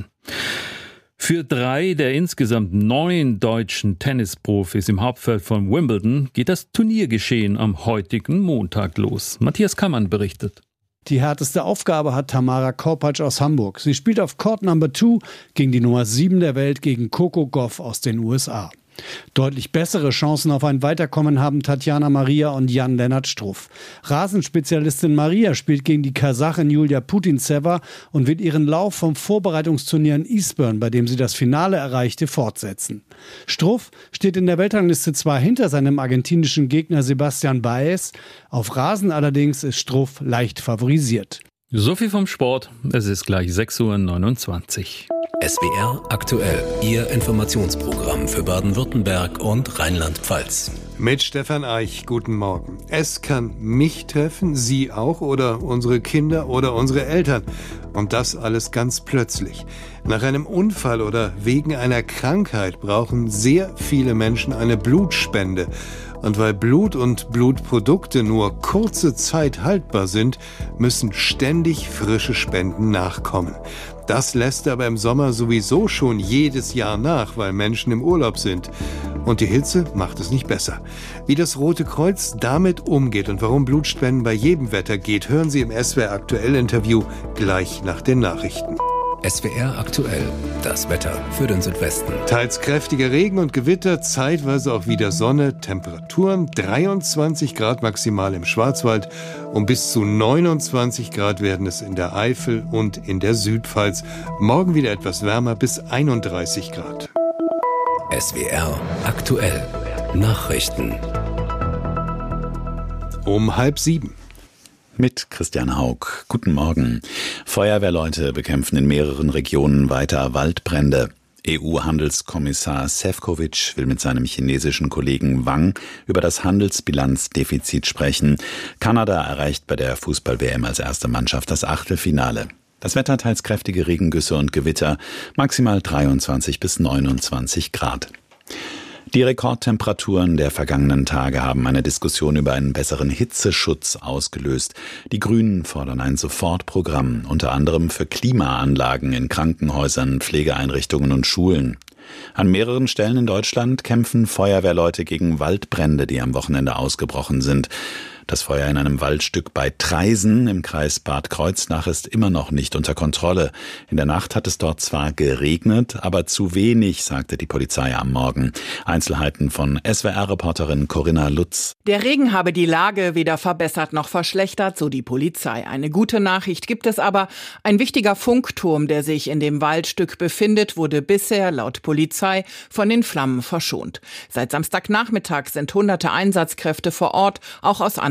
Für 3 der insgesamt 9 deutschen Tennisprofis im Hauptfeld von Wimbledon geht das Turniergeschehen am heutigen Montag los. Matthias Kammann berichtet. Die härteste Aufgabe hat Tamara Korpatsch aus Hamburg. Sie spielt auf Court Number 2 gegen die Nummer 7 der Welt, gegen Coco Gauff aus den USA. Deutlich bessere Chancen auf ein Weiterkommen haben Tatjana Maria und Jan-Lennart Struff. Rasenspezialistin Maria spielt gegen die Kasachin Julia Putintseva und will ihren Lauf vom Vorbereitungsturnier in Eastbourne, bei dem sie das Finale erreichte, fortsetzen. Struff steht in der Weltrangliste zwar hinter seinem argentinischen Gegner Sebastian Baez, auf Rasen allerdings ist Struff leicht favorisiert. So viel vom Sport. Es ist gleich 6:29 Uhr. SWR aktuell, Ihr Informationsprogramm für Baden-Württemberg und Rheinland-Pfalz. Mit Stefan Eich, guten Morgen. Es kann mich treffen, Sie auch oder unsere Kinder oder unsere Eltern. Und das alles ganz plötzlich. Nach einem Unfall oder wegen einer Krankheit brauchen sehr viele Menschen eine Blutspende. Und weil Blut und Blutprodukte nur kurze Zeit haltbar sind, müssen ständig frische Spenden nachkommen. Das lässt aber im Sommer sowieso schon jedes Jahr nach, weil Menschen im Urlaub sind. Und die Hitze macht es nicht besser. Wie das Rote Kreuz damit umgeht und warum Blutspenden bei jedem Wetter geht, hören Sie im SWR Aktuell Interview gleich nach den Nachrichten. SWR aktuell, das Wetter für den Südwesten. Teils kräftiger Regen und Gewitter, zeitweise auch wieder Sonne, Temperaturen 23 Grad maximal im Schwarzwald und bis zu 29 Grad werden es in der Eifel und in der Südpfalz. Morgen wieder etwas wärmer bis 31 Grad. SWR aktuell, Nachrichten. Um 6:30. Mit Christian Haug. Guten Morgen. Feuerwehrleute bekämpfen in mehreren Regionen weiter Waldbrände. EU-Handelskommissar Šefčovič will mit seinem chinesischen Kollegen Wang über das Handelsbilanzdefizit sprechen. Kanada erreicht bei der Fußball-WM als erste Mannschaft das Achtelfinale. Das Wetter teils kräftige Regengüsse und Gewitter, maximal 23 bis 29 Grad. Die Rekordtemperaturen der vergangenen Tage haben eine Diskussion über einen besseren Hitzeschutz ausgelöst. Die Grünen fordern ein Sofortprogramm, unter anderem für Klimaanlagen in Krankenhäusern, Pflegeeinrichtungen und Schulen. An mehreren Stellen in Deutschland kämpfen Feuerwehrleute gegen Waldbrände, die am Wochenende ausgebrochen sind. Das Feuer in einem Waldstück bei Traisen im Kreis Bad Kreuznach ist immer noch nicht unter Kontrolle. In der Nacht hat es dort zwar geregnet, aber zu wenig, sagte die Polizei am Morgen. Einzelheiten von SWR-Reporterin Corinna Lutz. Der Regen habe die Lage weder verbessert noch verschlechtert, so die Polizei. Eine gute Nachricht gibt es aber. Ein wichtiger Funkturm, der sich in dem Waldstück befindet, wurde bisher laut Polizei von den Flammen verschont. Seit Samstagnachmittag sind hunderte Einsatzkräfte vor Ort, auch aus anderen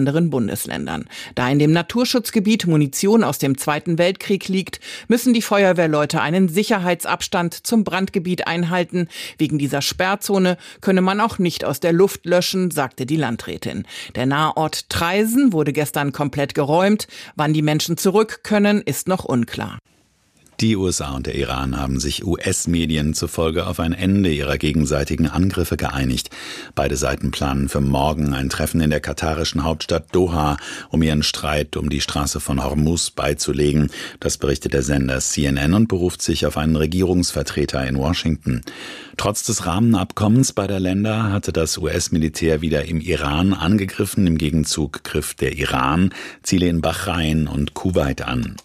anderen Bundesländern. Da in dem Naturschutzgebiet Munition aus dem Zweiten Weltkrieg liegt, müssen die Feuerwehrleute einen Sicherheitsabstand zum Brandgebiet einhalten. Wegen dieser Sperrzone könne man auch nicht aus der Luft löschen, sagte die Landrätin. Der Nahort Traisen wurde gestern komplett geräumt. Wann die Menschen zurück können, ist noch unklar. Die USA und der Iran haben sich US-Medien zufolge auf ein Ende ihrer gegenseitigen Angriffe geeinigt. Beide Seiten planen für morgen ein Treffen in der katarischen Hauptstadt Doha, um ihren Streit um die Straße von Hormuz beizulegen. Das berichtet der Sender CNN und beruft sich auf einen Regierungsvertreter in Washington. Trotz des Rahmenabkommens beider Länder hatte das US-Militär wieder im Iran angegriffen. Im Gegenzug griff der Iran Ziele in Bahrain und Kuwait an.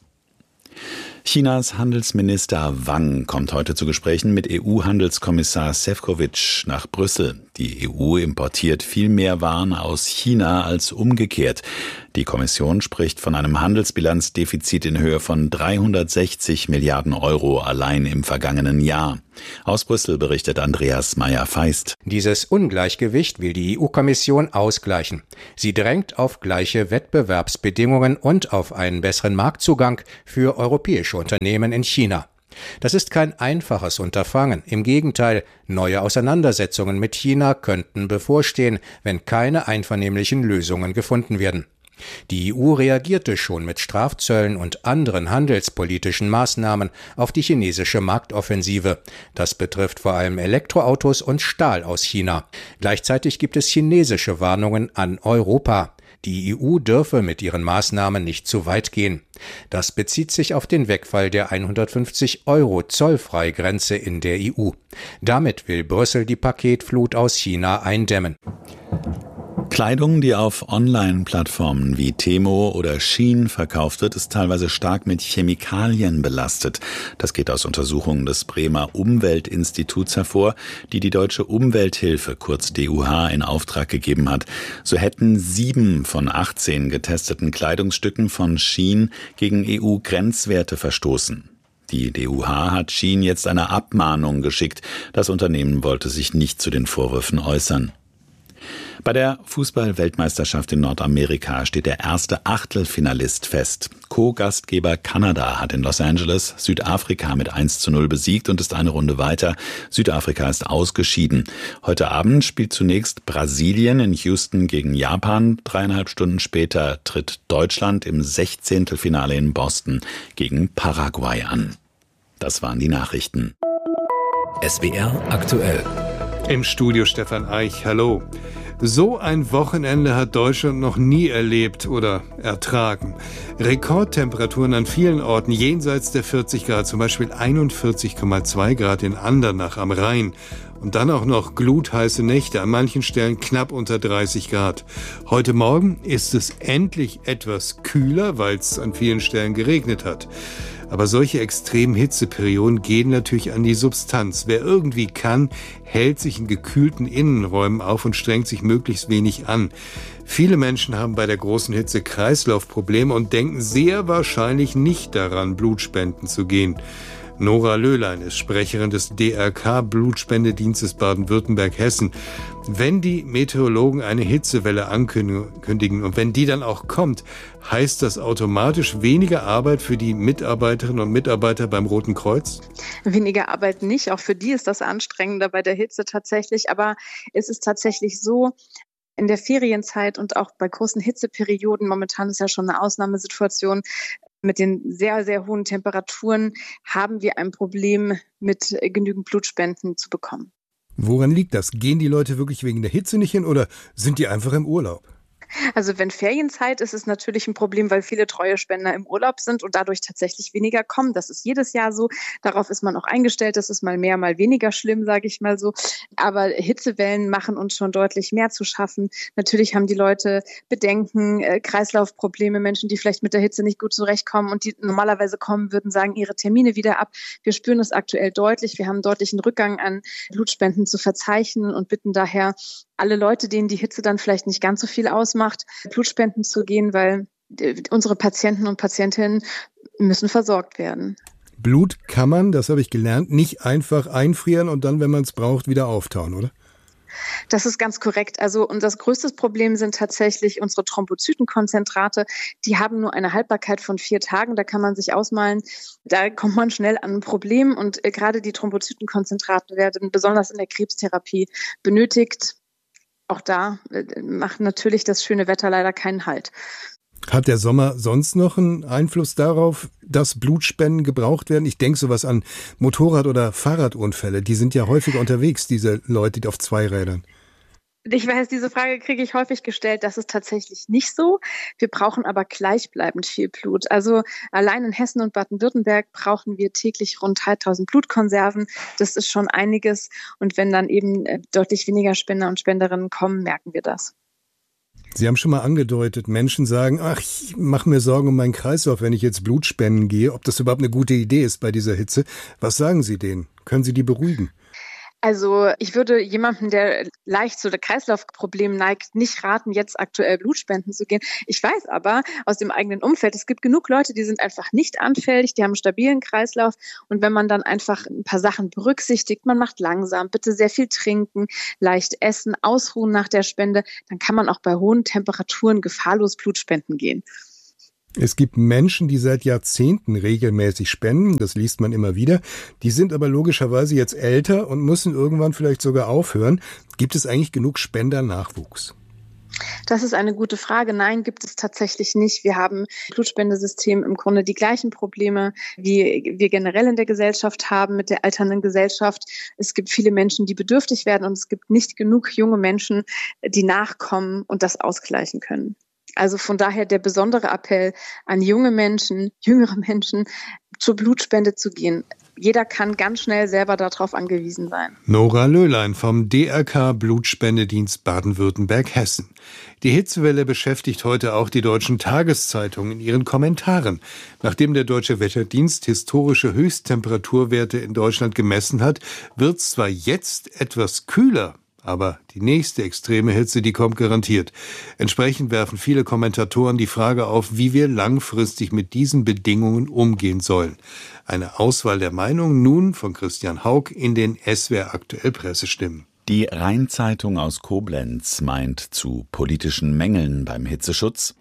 Chinas Handelsminister Wang kommt heute zu Gesprächen mit EU-Handelskommissar Šefčovič nach Brüssel. Die EU importiert viel mehr Waren aus China als umgekehrt. Die Kommission spricht von einem Handelsbilanzdefizit in Höhe von 360 Milliarden Euro allein im vergangenen Jahr. Aus Brüssel berichtet Andreas Meyer-Feist. Dieses Ungleichgewicht will die EU-Kommission ausgleichen. Sie drängt auf gleiche Wettbewerbsbedingungen und auf einen besseren Marktzugang für europäische Unternehmen in China. Das ist kein einfaches Unterfangen. Im Gegenteil, neue Auseinandersetzungen mit China könnten bevorstehen, wenn keine einvernehmlichen Lösungen gefunden werden. Die EU reagierte schon mit Strafzöllen und anderen handelspolitischen Maßnahmen auf die chinesische Marktoffensive. Das betrifft vor allem Elektroautos und Stahl aus China. Gleichzeitig gibt es chinesische Warnungen an Europa. Die EU dürfe mit ihren Maßnahmen nicht zu weit gehen. Das bezieht sich auf den Wegfall der 150 € Zollfreigrenze in der EU. Damit will Brüssel die Paketflut aus China eindämmen. Kleidung, die auf Online-Plattformen wie Temo oder Shein verkauft wird, ist teilweise stark mit Chemikalien belastet. Das geht aus Untersuchungen des Bremer Umweltinstituts hervor, die die Deutsche Umwelthilfe, kurz DUH, in Auftrag gegeben hat. So hätten 7 von 18 getesteten Kleidungsstücken von Shein gegen EU-Grenzwerte verstoßen. Die DUH hat Shein jetzt eine Abmahnung geschickt. Das Unternehmen wollte sich nicht zu den Vorwürfen äußern. Bei der Fußball-Weltmeisterschaft in Nordamerika steht der erste Achtelfinalist fest. Co-Gastgeber Kanada hat in Los Angeles Südafrika mit 1:0 besiegt und ist eine Runde weiter. Südafrika ist ausgeschieden. Heute Abend spielt zunächst Brasilien in Houston gegen Japan. 3,5 Stunden später tritt Deutschland im 16. Finale in Boston gegen Paraguay an. Das waren die Nachrichten. SWR aktuell. Im Studio Stefan Eich, hallo. So ein Wochenende hat Deutschland noch nie erlebt oder ertragen. Rekordtemperaturen an vielen Orten jenseits der 40 Grad, zum Beispiel 41,2 Grad in Andernach am Rhein. Und dann auch noch glutheiße Nächte, an manchen Stellen knapp unter 30 Grad. Heute Morgen ist es endlich etwas kühler, weil es an vielen Stellen geregnet hat. Aber solche extremen Hitzeperioden gehen natürlich an die Substanz. Wer irgendwie kann, hält sich in gekühlten Innenräumen auf und strengt sich möglichst wenig an. Viele Menschen haben bei der großen Hitze Kreislaufprobleme und denken sehr wahrscheinlich nicht daran, Blutspenden zu gehen. Nora Löhlein ist Sprecherin des DRK-Blutspendedienstes Baden-Württemberg-Hessen. Wenn die Meteorologen eine Hitzewelle ankündigen und wenn die dann auch kommt, heißt das automatisch weniger Arbeit für die Mitarbeiterinnen und Mitarbeiter beim Roten Kreuz? Weniger Arbeit nicht, auch für die ist das anstrengender bei der Hitze tatsächlich, aber es ist tatsächlich so, in der Ferienzeit und auch bei großen Hitzeperioden, momentan ist ja schon eine Ausnahmesituation, mit den sehr, sehr hohen Temperaturen haben wir ein Problem, mit genügend Blutspenden zu bekommen. Woran liegt das? Gehen die Leute wirklich wegen der Hitze nicht hin oder sind die einfach im Urlaub? Also wenn Ferienzeit ist, ist es natürlich ein Problem, weil viele treue Spender im Urlaub sind und dadurch tatsächlich weniger kommen. Das ist jedes Jahr so. Darauf ist man auch eingestellt. Das ist mal mehr, mal weniger schlimm, sage ich mal so. Aber Hitzewellen machen uns schon deutlich mehr zu schaffen. Natürlich haben die Leute Bedenken, Kreislaufprobleme, Menschen, die vielleicht mit der Hitze nicht gut zurechtkommen und die normalerweise kommen würden, sagen ihre Termine wieder ab. Wir spüren es aktuell deutlich. Wir haben einen deutlichen Rückgang an Blutspenden zu verzeichnen und bitten daher alle Leute, denen die Hitze dann vielleicht nicht ganz so viel ausmacht, Blutspenden zu gehen, weil unsere Patienten und Patientinnen müssen versorgt werden. Blut kann man, das habe ich gelernt, nicht einfach einfrieren und dann, wenn man es braucht, wieder auftauen, oder? Das ist ganz korrekt. Also und das größte Problem sind tatsächlich unsere Thrombozytenkonzentrate. Die haben nur eine Haltbarkeit von 4 Tagen. Da kann man sich ausmalen, da kommt man schnell an ein Problem. Und gerade die Thrombozytenkonzentrate werden besonders in der Krebstherapie benötigt. Auch da macht natürlich das schöne Wetter leider keinen Halt. Hat der Sommer sonst noch einen Einfluss darauf, dass Blutspenden gebraucht werden? Ich denke sowas an Motorrad- oder Fahrradunfälle. Die sind ja häufiger unterwegs, diese Leute auf Zweirädern. Ich weiß, diese Frage kriege ich häufig gestellt. Das ist tatsächlich nicht so. Wir brauchen aber gleichbleibend viel Blut. Also allein in Hessen und Baden-Württemberg brauchen wir täglich rund 3000 Blutkonserven. Das ist schon einiges. Und wenn dann eben deutlich weniger Spender und Spenderinnen kommen, merken wir das. Sie haben schon mal angedeutet, Menschen sagen, ach, ich mache mir Sorgen um meinen Kreislauf, wenn ich jetzt Blut spenden gehe, ob das überhaupt eine gute Idee ist bei dieser Hitze. Was sagen Sie denen? Können Sie die beruhigen? Also ich würde jemandem, der leicht zu Kreislaufproblemen neigt, nicht raten, jetzt aktuell Blutspenden zu gehen. Ich weiß aber aus dem eigenen Umfeld, es gibt genug Leute, die sind einfach nicht anfällig, die haben einen stabilen Kreislauf. Und wenn man dann einfach ein paar Sachen berücksichtigt, man macht langsam, bitte sehr viel trinken, leicht essen, ausruhen nach der Spende, dann kann man auch bei hohen Temperaturen gefahrlos Blutspenden gehen. Es gibt Menschen, die seit Jahrzehnten regelmäßig spenden, das liest man immer wieder. Die sind aber logischerweise jetzt älter und müssen irgendwann vielleicht sogar aufhören. Gibt es eigentlich genug Spendernachwuchs? Das ist eine gute Frage. Nein, gibt es tatsächlich nicht. Wir haben im Blutspendesystem im Grunde die gleichen Probleme, wie wir generell in der Gesellschaft haben, mit der alternden Gesellschaft. Es gibt viele Menschen, die bedürftig werden und es gibt nicht genug junge Menschen, die nachkommen und das ausgleichen können. Also von daher der besondere Appell an junge Menschen, jüngere Menschen, zur Blutspende zu gehen. Jeder kann ganz schnell selber darauf angewiesen sein. Nora Löhlein vom DRK Blutspendedienst Baden-Württemberg-Hessen. Die Hitzewelle beschäftigt heute auch die deutschen Tageszeitungen in ihren Kommentaren. Nachdem der Deutsche Wetterdienst historische Höchsttemperaturwerte in Deutschland gemessen hat, wird es zwar jetzt etwas kühler, aber die nächste extreme Hitze, die kommt garantiert. Entsprechend werfen viele Kommentatoren die Frage auf, wie wir langfristig mit diesen Bedingungen umgehen sollen. Eine Auswahl der Meinungen nun von Christian Haug in den SWR aktuell Pressestimmen. Die Rhein-Zeitung aus Koblenz meint zu politischen Mängeln beim Hitzeschutz: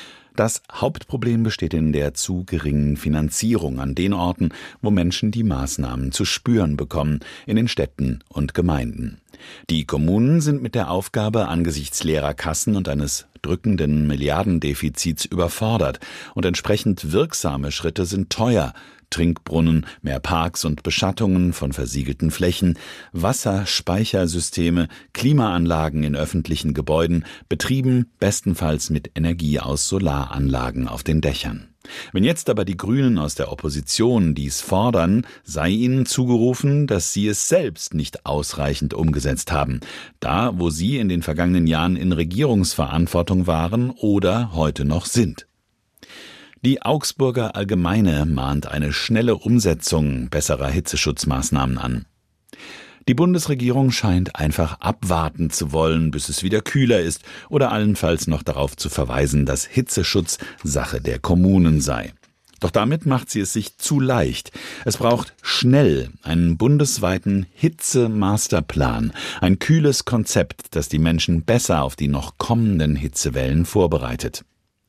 Das Hauptproblem besteht in der zu geringen Finanzierung an den Orten, wo Menschen die Maßnahmen zu spüren bekommen, in den Städten und Gemeinden. Die Kommunen sind mit der Aufgabe angesichts leerer Kassen und eines drückenden Milliardendefizits überfordert und entsprechend wirksame Schritte sind teuer. Trinkbrunnen, mehr Parks und Beschattungen von versiegelten Flächen, Wasserspeichersysteme, Klimaanlagen in öffentlichen Gebäuden, betrieben bestenfalls mit Energie aus Solaranlagen auf den Dächern. Wenn jetzt aber die Grünen aus der Opposition dies fordern, sei ihnen zugerufen, dass sie es selbst nicht ausreichend umgesetzt haben, da wo sie in den vergangenen Jahren in Regierungsverantwortung waren oder heute noch sind. Die Augsburger Allgemeine mahnt eine schnelle Umsetzung besserer Hitzeschutzmaßnahmen an. Die Bundesregierung scheint einfach abwarten zu wollen, bis es wieder kühler ist, oder allenfalls noch darauf zu verweisen, dass Hitzeschutz Sache der Kommunen sei. Doch damit macht sie es sich zu leicht. Es braucht schnell einen bundesweiten Hitze-Masterplan, ein kühles Konzept, das die Menschen besser auf die noch kommenden Hitzewellen vorbereitet.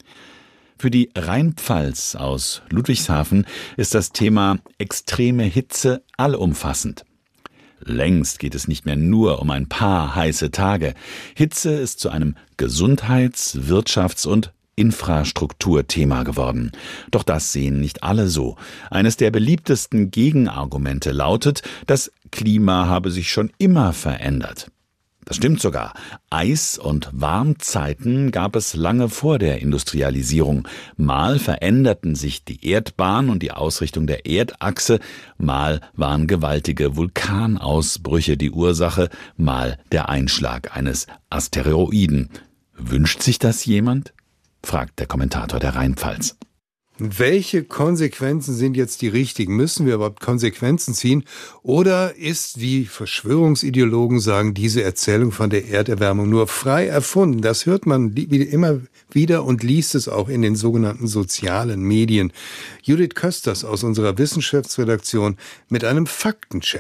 Für die Rheinpfalz aus Ludwigshafen ist das Thema extreme Hitze allumfassend. Längst geht es nicht mehr nur um ein paar heiße Tage. Hitze ist zu einem Gesundheits-, Wirtschafts- und Infrastrukturthema geworden. Doch das sehen nicht alle so. Eines der beliebtesten Gegenargumente lautet, das Klima habe sich schon immer verändert. Das stimmt sogar. Eis- und Warmzeiten gab es lange vor der Industrialisierung. Mal veränderten sich die Erdbahn und die Ausrichtung der Erdachse, mal waren gewaltige Vulkanausbrüche die Ursache, mal der Einschlag eines Asteroiden. Wünscht sich das jemand? Fragt der Kommentator der Rheinpfalz. Welche Konsequenzen sind jetzt die richtigen? Müssen wir überhaupt Konsequenzen ziehen? Oder ist, wie Verschwörungsideologen sagen, diese Erzählung von der Erderwärmung nur frei erfunden? Das hört man immer wieder und liest es auch in den sogenannten sozialen Medien. Judith Kösters aus unserer Wissenschaftsredaktion mit einem Faktencheck.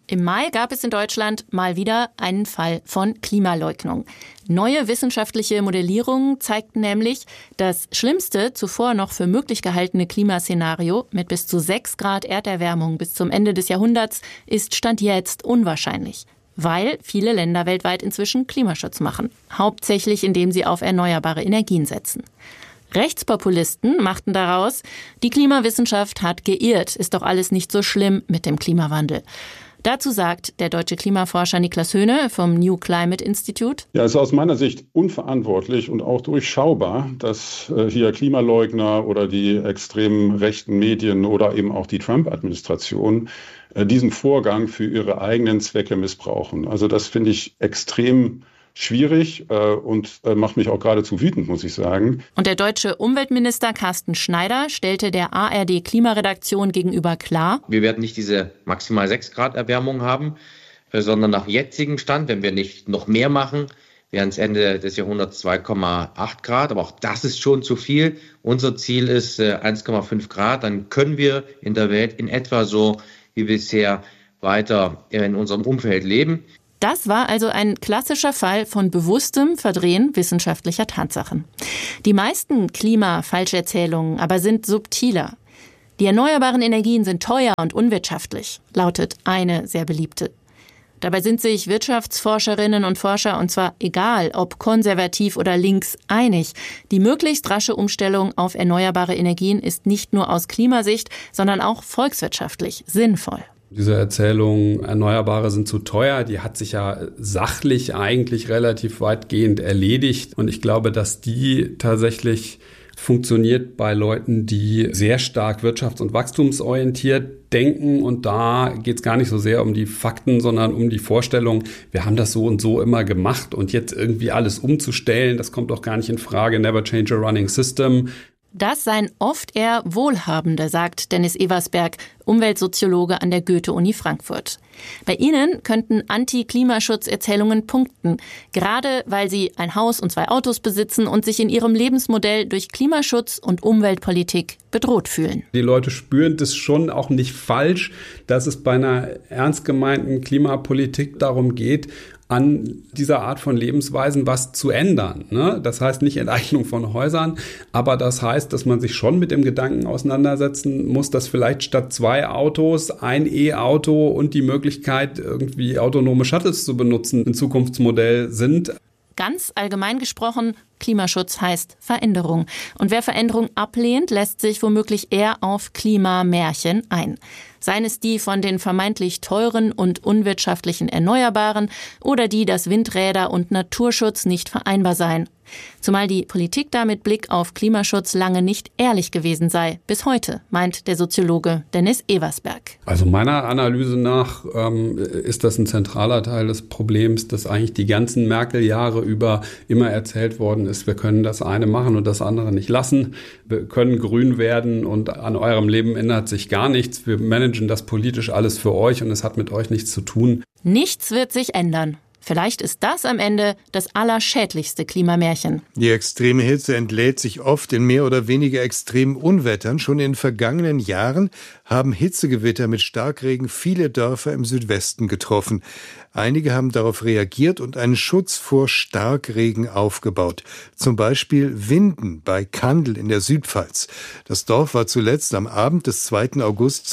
Im Mai gab es in Deutschland mal wieder einen Fall von Klimaleugnung. Neue wissenschaftliche Modellierungen zeigten nämlich, das schlimmste, zuvor noch für möglich gehaltene Klimaszenario mit bis zu 6 Grad Erderwärmung bis zum Ende des Jahrhunderts ist Stand jetzt unwahrscheinlich, weil viele Länder weltweit inzwischen Klimaschutz machen, hauptsächlich indem sie auf erneuerbare Energien setzen. Rechtspopulisten machten daraus, die Klimawissenschaft hat geirrt, ist doch alles nicht so schlimm mit dem Klimawandel. Dazu sagt der deutsche Klimaforscher Niklas Höhne vom New Climate Institute: Ja, es ist aus meiner Sicht unverantwortlich und auch durchschaubar, dass hier Klimaleugner oder die extremen rechten Medien oder eben auch die Trump-Administration diesen Vorgang für ihre eigenen Zwecke missbrauchen. Also das finde ich extrem schwierig und macht mich auch geradezu wütend, muss ich sagen. Und der deutsche Umweltminister Carsten Schneider stellte der ARD-Klimaredaktion gegenüber klar: Wir werden nicht diese maximal 6 Grad Erwärmung haben, sondern nach jetzigem Stand, wenn wir nicht noch mehr machen, wären es Ende des Jahrhunderts 2,8 Grad. Aber auch das ist schon zu viel. Unser Ziel ist 1,5 Grad. Dann können wir in der Welt in etwa so wie bisher weiter in unserem Umfeld leben. Das war also ein klassischer Fall von bewusstem Verdrehen wissenschaftlicher Tatsachen. Die meisten Klima-Falscherzählungen aber sind subtiler. Die erneuerbaren Energien sind teuer und unwirtschaftlich, lautet eine sehr beliebte. Dabei sind sich Wirtschaftsforscherinnen und Forscher, und zwar egal ob konservativ oder links, einig. Die möglichst rasche Umstellung auf erneuerbare Energien ist nicht nur aus Klimasicht, sondern auch volkswirtschaftlich sinnvoll. Diese Erzählung, Erneuerbare sind zu teuer, die hat sich ja sachlich eigentlich relativ weitgehend erledigt. Und ich glaube, dass die tatsächlich funktioniert bei Leuten, die sehr stark wirtschafts- und wachstumsorientiert denken. Und da geht es gar nicht so sehr um die Fakten, sondern um die Vorstellung, wir haben das so und so immer gemacht und jetzt irgendwie alles umzustellen, das kommt doch gar nicht in Frage. Never change a running system. Das seien oft eher Wohlhabende, sagt Dennis Eversberg, Umweltsoziologe an der Goethe-Uni Frankfurt. Bei ihnen könnten Anti-Klimaschutz-Erzählungen punkten, gerade weil sie ein Haus und 2 Autos besitzen und sich in ihrem Lebensmodell durch Klimaschutz und Umweltpolitik bedroht fühlen. Die Leute spüren das schon auch nicht falsch, dass es bei einer ernst gemeinten Klimapolitik darum geht, an dieser Art von Lebensweisen was zu ändern, ne? Das heißt nicht Enteignung von Häusern, aber das heißt, dass man sich schon mit dem Gedanken auseinandersetzen muss, dass vielleicht statt 2 Autos ein E-Auto und die Möglichkeit, irgendwie autonome Shuttles zu benutzen, ein Zukunftsmodell sind. Ganz allgemein gesprochen, Klimaschutz heißt Veränderung. Und wer Veränderung ablehnt, lässt sich womöglich eher auf Klimamärchen ein. Seien es die von den vermeintlich teuren und unwirtschaftlichen Erneuerbaren oder die, dass Windräder und Naturschutz nicht vereinbar seien. Zumal die Politik da mit Blick auf Klimaschutz lange nicht ehrlich gewesen sei. Bis heute, meint der Soziologe Dennis Eversberg. Also meiner Analyse nach ist das ein zentraler Teil des Problems, dass eigentlich die ganzen Merkel-Jahre über immer erzählt worden ist, wir können das eine machen und das andere nicht lassen. Wir können grün werden und an eurem Leben ändert sich gar nichts. Wir managen das politisch alles für euch und es hat mit euch nichts zu tun. Nichts wird sich ändern. Vielleicht ist das am Ende das allerschädlichste Klimamärchen. Die extreme Hitze entlädt sich oft in mehr oder weniger extremen Unwettern. Schon in den vergangenen Jahren haben Hitzegewitter mit Starkregen viele Dörfer im Südwesten getroffen. Einige haben darauf reagiert und einen Schutz vor Starkregen aufgebaut. Zum Beispiel Winden bei Kandel in der Südpfalz. Das Dorf war zuletzt am Abend des 2. August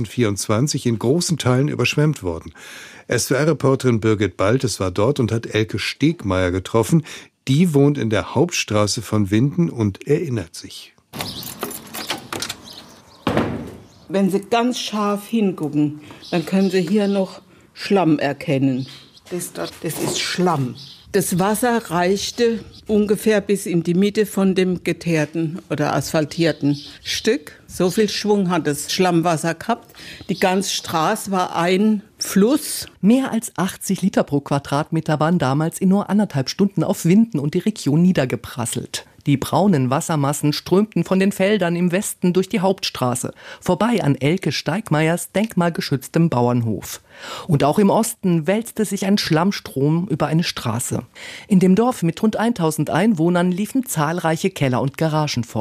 2024 in großen Teilen überschwemmt worden. SWR-Reporterin Birgit Baltes war dort und hat Elke Stegmeier getroffen. Die wohnt in der Hauptstraße von Winden und erinnert sich. Wenn Sie ganz scharf hingucken, dann können Sie hier noch Schlamm erkennen. Das ist Schlamm. Das Wasser reichte ungefähr bis in die Mitte von dem geteerten oder asphaltierten Stück. So viel Schwung hat das Schlammwasser gehabt. Die ganze Straße war ein Fluss. Mehr als 80 Liter pro Quadratmeter waren damals in nur 1,5 Stunden auf Winden und die Region niedergeprasselt. Die braunen Wassermassen strömten von den Feldern im Westen durch die Hauptstraße, vorbei an Elke Stegmeiers denkmalgeschütztem Bauernhof. Und auch im Osten wälzte sich ein Schlammstrom über eine Straße. In dem Dorf mit rund 1000 Einwohnern liefen zahlreiche Keller und Garagen voll.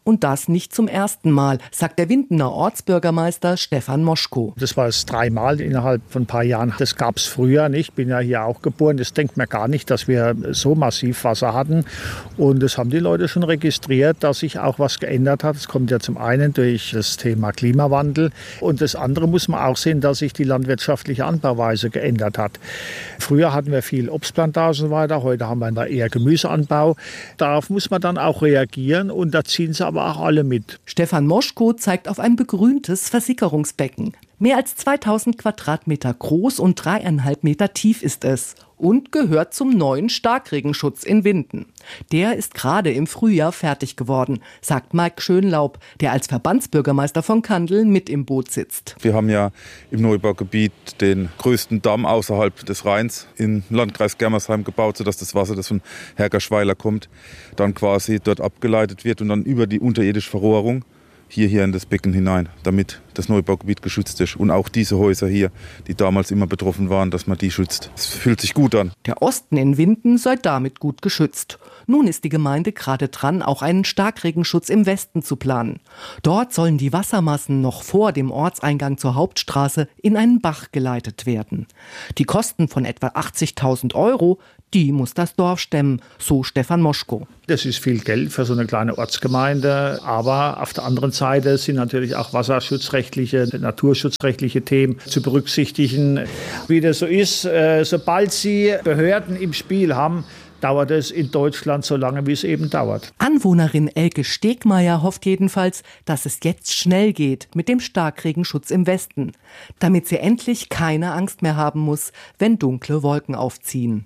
Und das nicht zum ersten Mal, sagt der Windener Ortsbürgermeister Stefan Moschko. Das war es 3 Mal innerhalb von ein paar Jahren. Das gab es früher nicht. Ich bin ja hier auch geboren. Das denkt man gar nicht, dass wir so massiv Wasser hatten. Und das haben die Leute schon registriert, dass sich auch was geändert hat. Es kommt ja zum einen durch das Thema Klimawandel. Und das andere muss man auch sehen, dass sich die landwirtschaftliche Anbauweise geändert hat. Früher hatten wir viel Obstplantagen und so weiter. Heute haben wir eher Gemüseanbau. Darauf muss man dann auch reagieren. Und da ziehen sie aber auch alle mit. Stefan Moschko zeigt auf ein begrüntes Versickerungsbecken. Mehr als 2000 Quadratmeter groß und 3,5 Meter tief ist es und gehört zum neuen Starkregenschutz in Winden. Der ist gerade im Frühjahr fertig geworden, sagt Mike Schönlaub, der als Verbandsbürgermeister von Kandel mit im Boot sitzt. Wir haben ja im Neubaugebiet den größten Damm außerhalb des Rheins im Landkreis Germersheim gebaut, sodass das Wasser, das von Hergerschweiler kommt, dann quasi dort abgeleitet wird und dann über die unterirdische Verrohrung hier in das Becken hinein, damit das Neubaugebiet geschützt ist. Und auch diese Häuser hier, die damals immer betroffen waren, dass man die schützt. Es fühlt sich gut an. Der Osten in Winden sei damit gut geschützt. Nun ist die Gemeinde gerade dran, auch einen Starkregenschutz im Westen zu planen. Dort sollen die Wassermassen noch vor dem Ortseingang zur Hauptstraße in einen Bach geleitet werden. Die Kosten von etwa 80.000 €, die muss das Dorf stemmen, so Stefan Moschko. Das ist viel Geld für so eine kleine Ortsgemeinde, aber auf der anderen Seite sind natürlich auch wasserschutzrechtliche, naturschutzrechtliche Themen zu berücksichtigen. Wie das so ist, sobald Sie Behörden im Spiel haben, dauert es in Deutschland so lange, wie es eben dauert. Anwohnerin Elke Stegmeier hofft jedenfalls, dass es jetzt schnell geht mit dem Starkregenschutz im Westen, damit sie endlich keine Angst mehr haben muss, wenn dunkle Wolken aufziehen.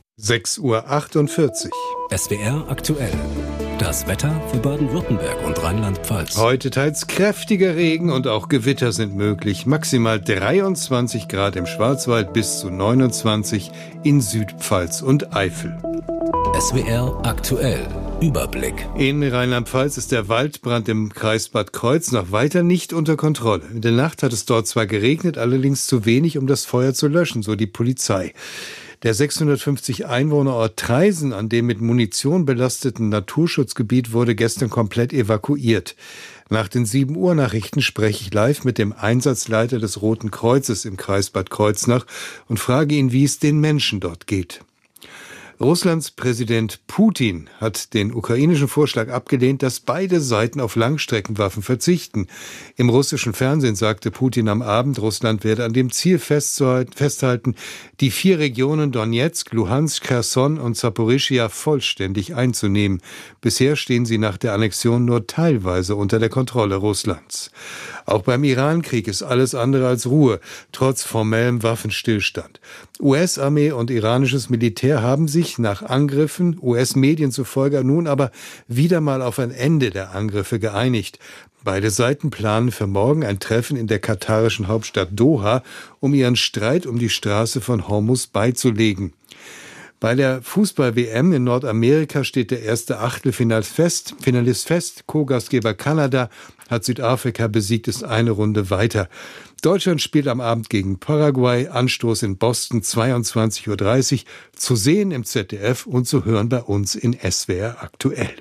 6:48 Uhr. SWR aktuell. Das Wetter für Baden-Württemberg und Rheinland-Pfalz. Heute teils kräftiger Regen und auch Gewitter sind möglich. Maximal 23 Grad im Schwarzwald bis zu 29 in Südpfalz und Eifel. SWR aktuell. Überblick. In Rheinland-Pfalz ist der Waldbrand im Kreis Bad Kreuznach weiter nicht unter Kontrolle. In der Nacht hat es dort zwar geregnet, allerdings zu wenig, um das Feuer zu löschen, so die Polizei. Der 650 Einwohnerort Traisen, an dem mit Munition belasteten Naturschutzgebiet, wurde gestern komplett evakuiert. Nach den 7-Uhr-Nachrichten spreche ich live mit dem Einsatzleiter des Roten Kreuzes im Kreis Bad Kreuznach und frage ihn, wie es den Menschen dort geht. Russlands Präsident Putin hat den ukrainischen Vorschlag abgelehnt, dass beide Seiten auf Langstreckenwaffen verzichten. Im russischen Fernsehen sagte Putin am Abend, Russland werde an dem Ziel festhalten, die 4 Regionen Donetsk, Luhansk, Cherson und Saporischschja vollständig einzunehmen. Bisher stehen sie nach der Annexion nur teilweise unter der Kontrolle Russlands. Auch beim Iran-Krieg ist alles andere als Ruhe, trotz formellem Waffenstillstand. US-Armee und iranisches Militär haben sich nach Angriffen, US-Medien zufolge, nun aber wieder mal auf ein Ende der Angriffe geeinigt. Beide Seiten planen für morgen ein Treffen in der katarischen Hauptstadt Doha, um ihren Streit um die Straße von Hormuz beizulegen. Bei der Fußball-WM in Nordamerika steht der erste Achtelfinalist fest. Co-Gastgeber Kanada hat Südafrika besiegt, ist eine Runde weiter. Deutschland spielt am Abend gegen Paraguay, Anstoß in Boston 22:30 Uhr, zu sehen im ZDF und zu hören bei uns in SWR aktuell.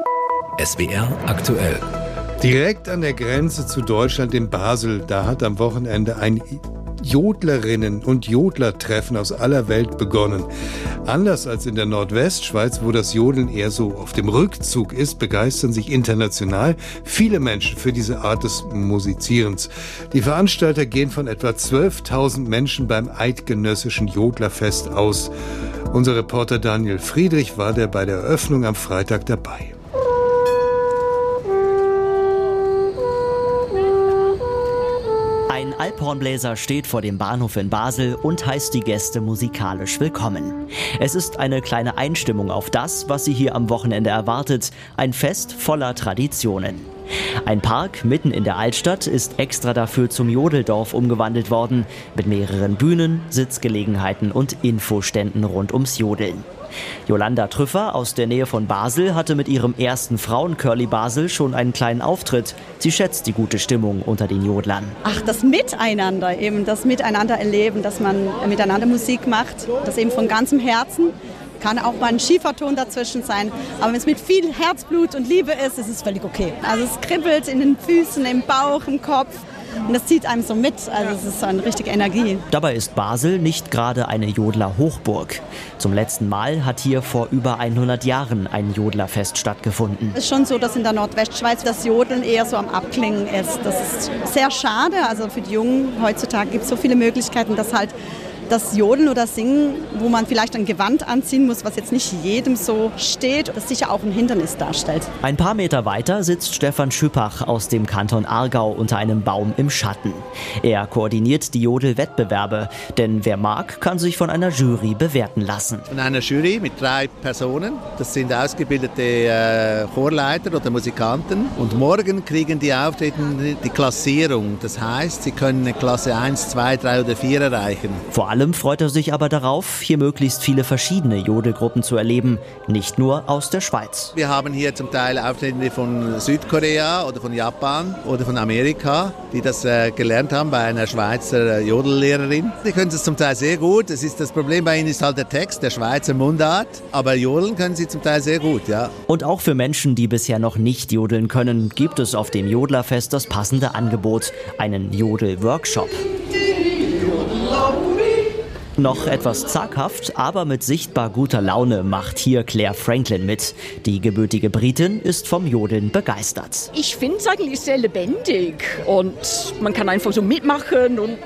SWR aktuell. Direkt an der Grenze zu Deutschland in Basel, da hat am Wochenende ein Jodlerinnen- und Jodlertreffen aus aller Welt begonnen. Anders als in der Nordwestschweiz, wo das Jodeln eher so auf dem Rückzug ist, begeistern sich international viele Menschen für diese Art des Musizierens. Die Veranstalter gehen von etwa 12.000 Menschen beim Eidgenössischen Jodlerfest aus. Unser Reporter Daniel Friedrich war bei der Eröffnung am Freitag dabei. Ein Alphornbläser steht vor dem Bahnhof in Basel und heißt die Gäste musikalisch willkommen. Es ist eine kleine Einstimmung auf das, was sie hier am Wochenende erwartet, ein Fest voller Traditionen. Ein Park mitten in der Altstadt ist extra dafür zum Jodeldorf umgewandelt worden, mit mehreren Bühnen, Sitzgelegenheiten und Infoständen rund ums Jodeln. Jolanda Trüffer aus der Nähe von Basel hatte mit ihrem ersten Frauencurly Basel schon einen kleinen Auftritt. Sie schätzt die gute Stimmung unter den Jodlern. Ach, das Miteinander, eben das Miteinander erleben, dass man miteinander Musik macht, das eben von ganzem Herzen. Kann auch mal ein Schieferton dazwischen sein. Aber wenn es mit viel Herzblut und Liebe ist, ist es völlig okay. Also es kribbelt in den Füßen, im Bauch, im Kopf. Und das zieht einem so mit, also es ist so eine richtige Energie. Dabei ist Basel nicht gerade eine Jodler-Hochburg. Zum letzten Mal hat hier vor über 100 Jahren ein Jodlerfest stattgefunden. Es ist schon so, dass in der Nordwestschweiz das Jodeln eher so am Abklingen ist. Das ist sehr schade, also für die Jungen heutzutage gibt es so viele Möglichkeiten, dass halt das Jodeln oder Singen, wo man vielleicht ein Gewand anziehen muss, was jetzt nicht jedem so steht, das sicher auch ein Hindernis darstellt. Ein paar Meter weiter sitzt Stefan Schüppach aus dem Kanton Aargau unter einem Baum im Schatten. Er koordiniert die Jodel-Wettbewerbe, denn wer mag, kann sich von einer Jury bewerten lassen. Von einer Jury mit 3 Personen, das sind ausgebildete Chorleiter oder Musikanten und morgen kriegen die Auftretenden die Klassierung. Das heißt, sie können eine Klasse 1, 2, 3 oder 4 erreichen. Vor allem freut er sich aber darauf, hier möglichst viele verschiedene Jodelgruppen zu erleben, nicht nur aus der Schweiz. Wir haben hier zum Teil Auftretende von Südkorea oder von Japan oder von Amerika, die das gelernt haben bei einer Schweizer Jodellehrerin. Die können es zum Teil sehr gut. Das Problem bei ihnen ist halt der Text, der Schweizer Mundart, aber jodeln können sie zum Teil sehr gut, ja. Und auch für Menschen, die bisher noch nicht jodeln können, gibt es auf dem Jodlerfest das passende Angebot, einen Jodel-Workshop. Noch etwas zaghaft, aber mit sichtbar guter Laune macht hier Claire Franklin mit. Die gebürtige Britin ist vom Jodeln begeistert. Ich finde es eigentlich sehr lebendig und man kann einfach so mitmachen und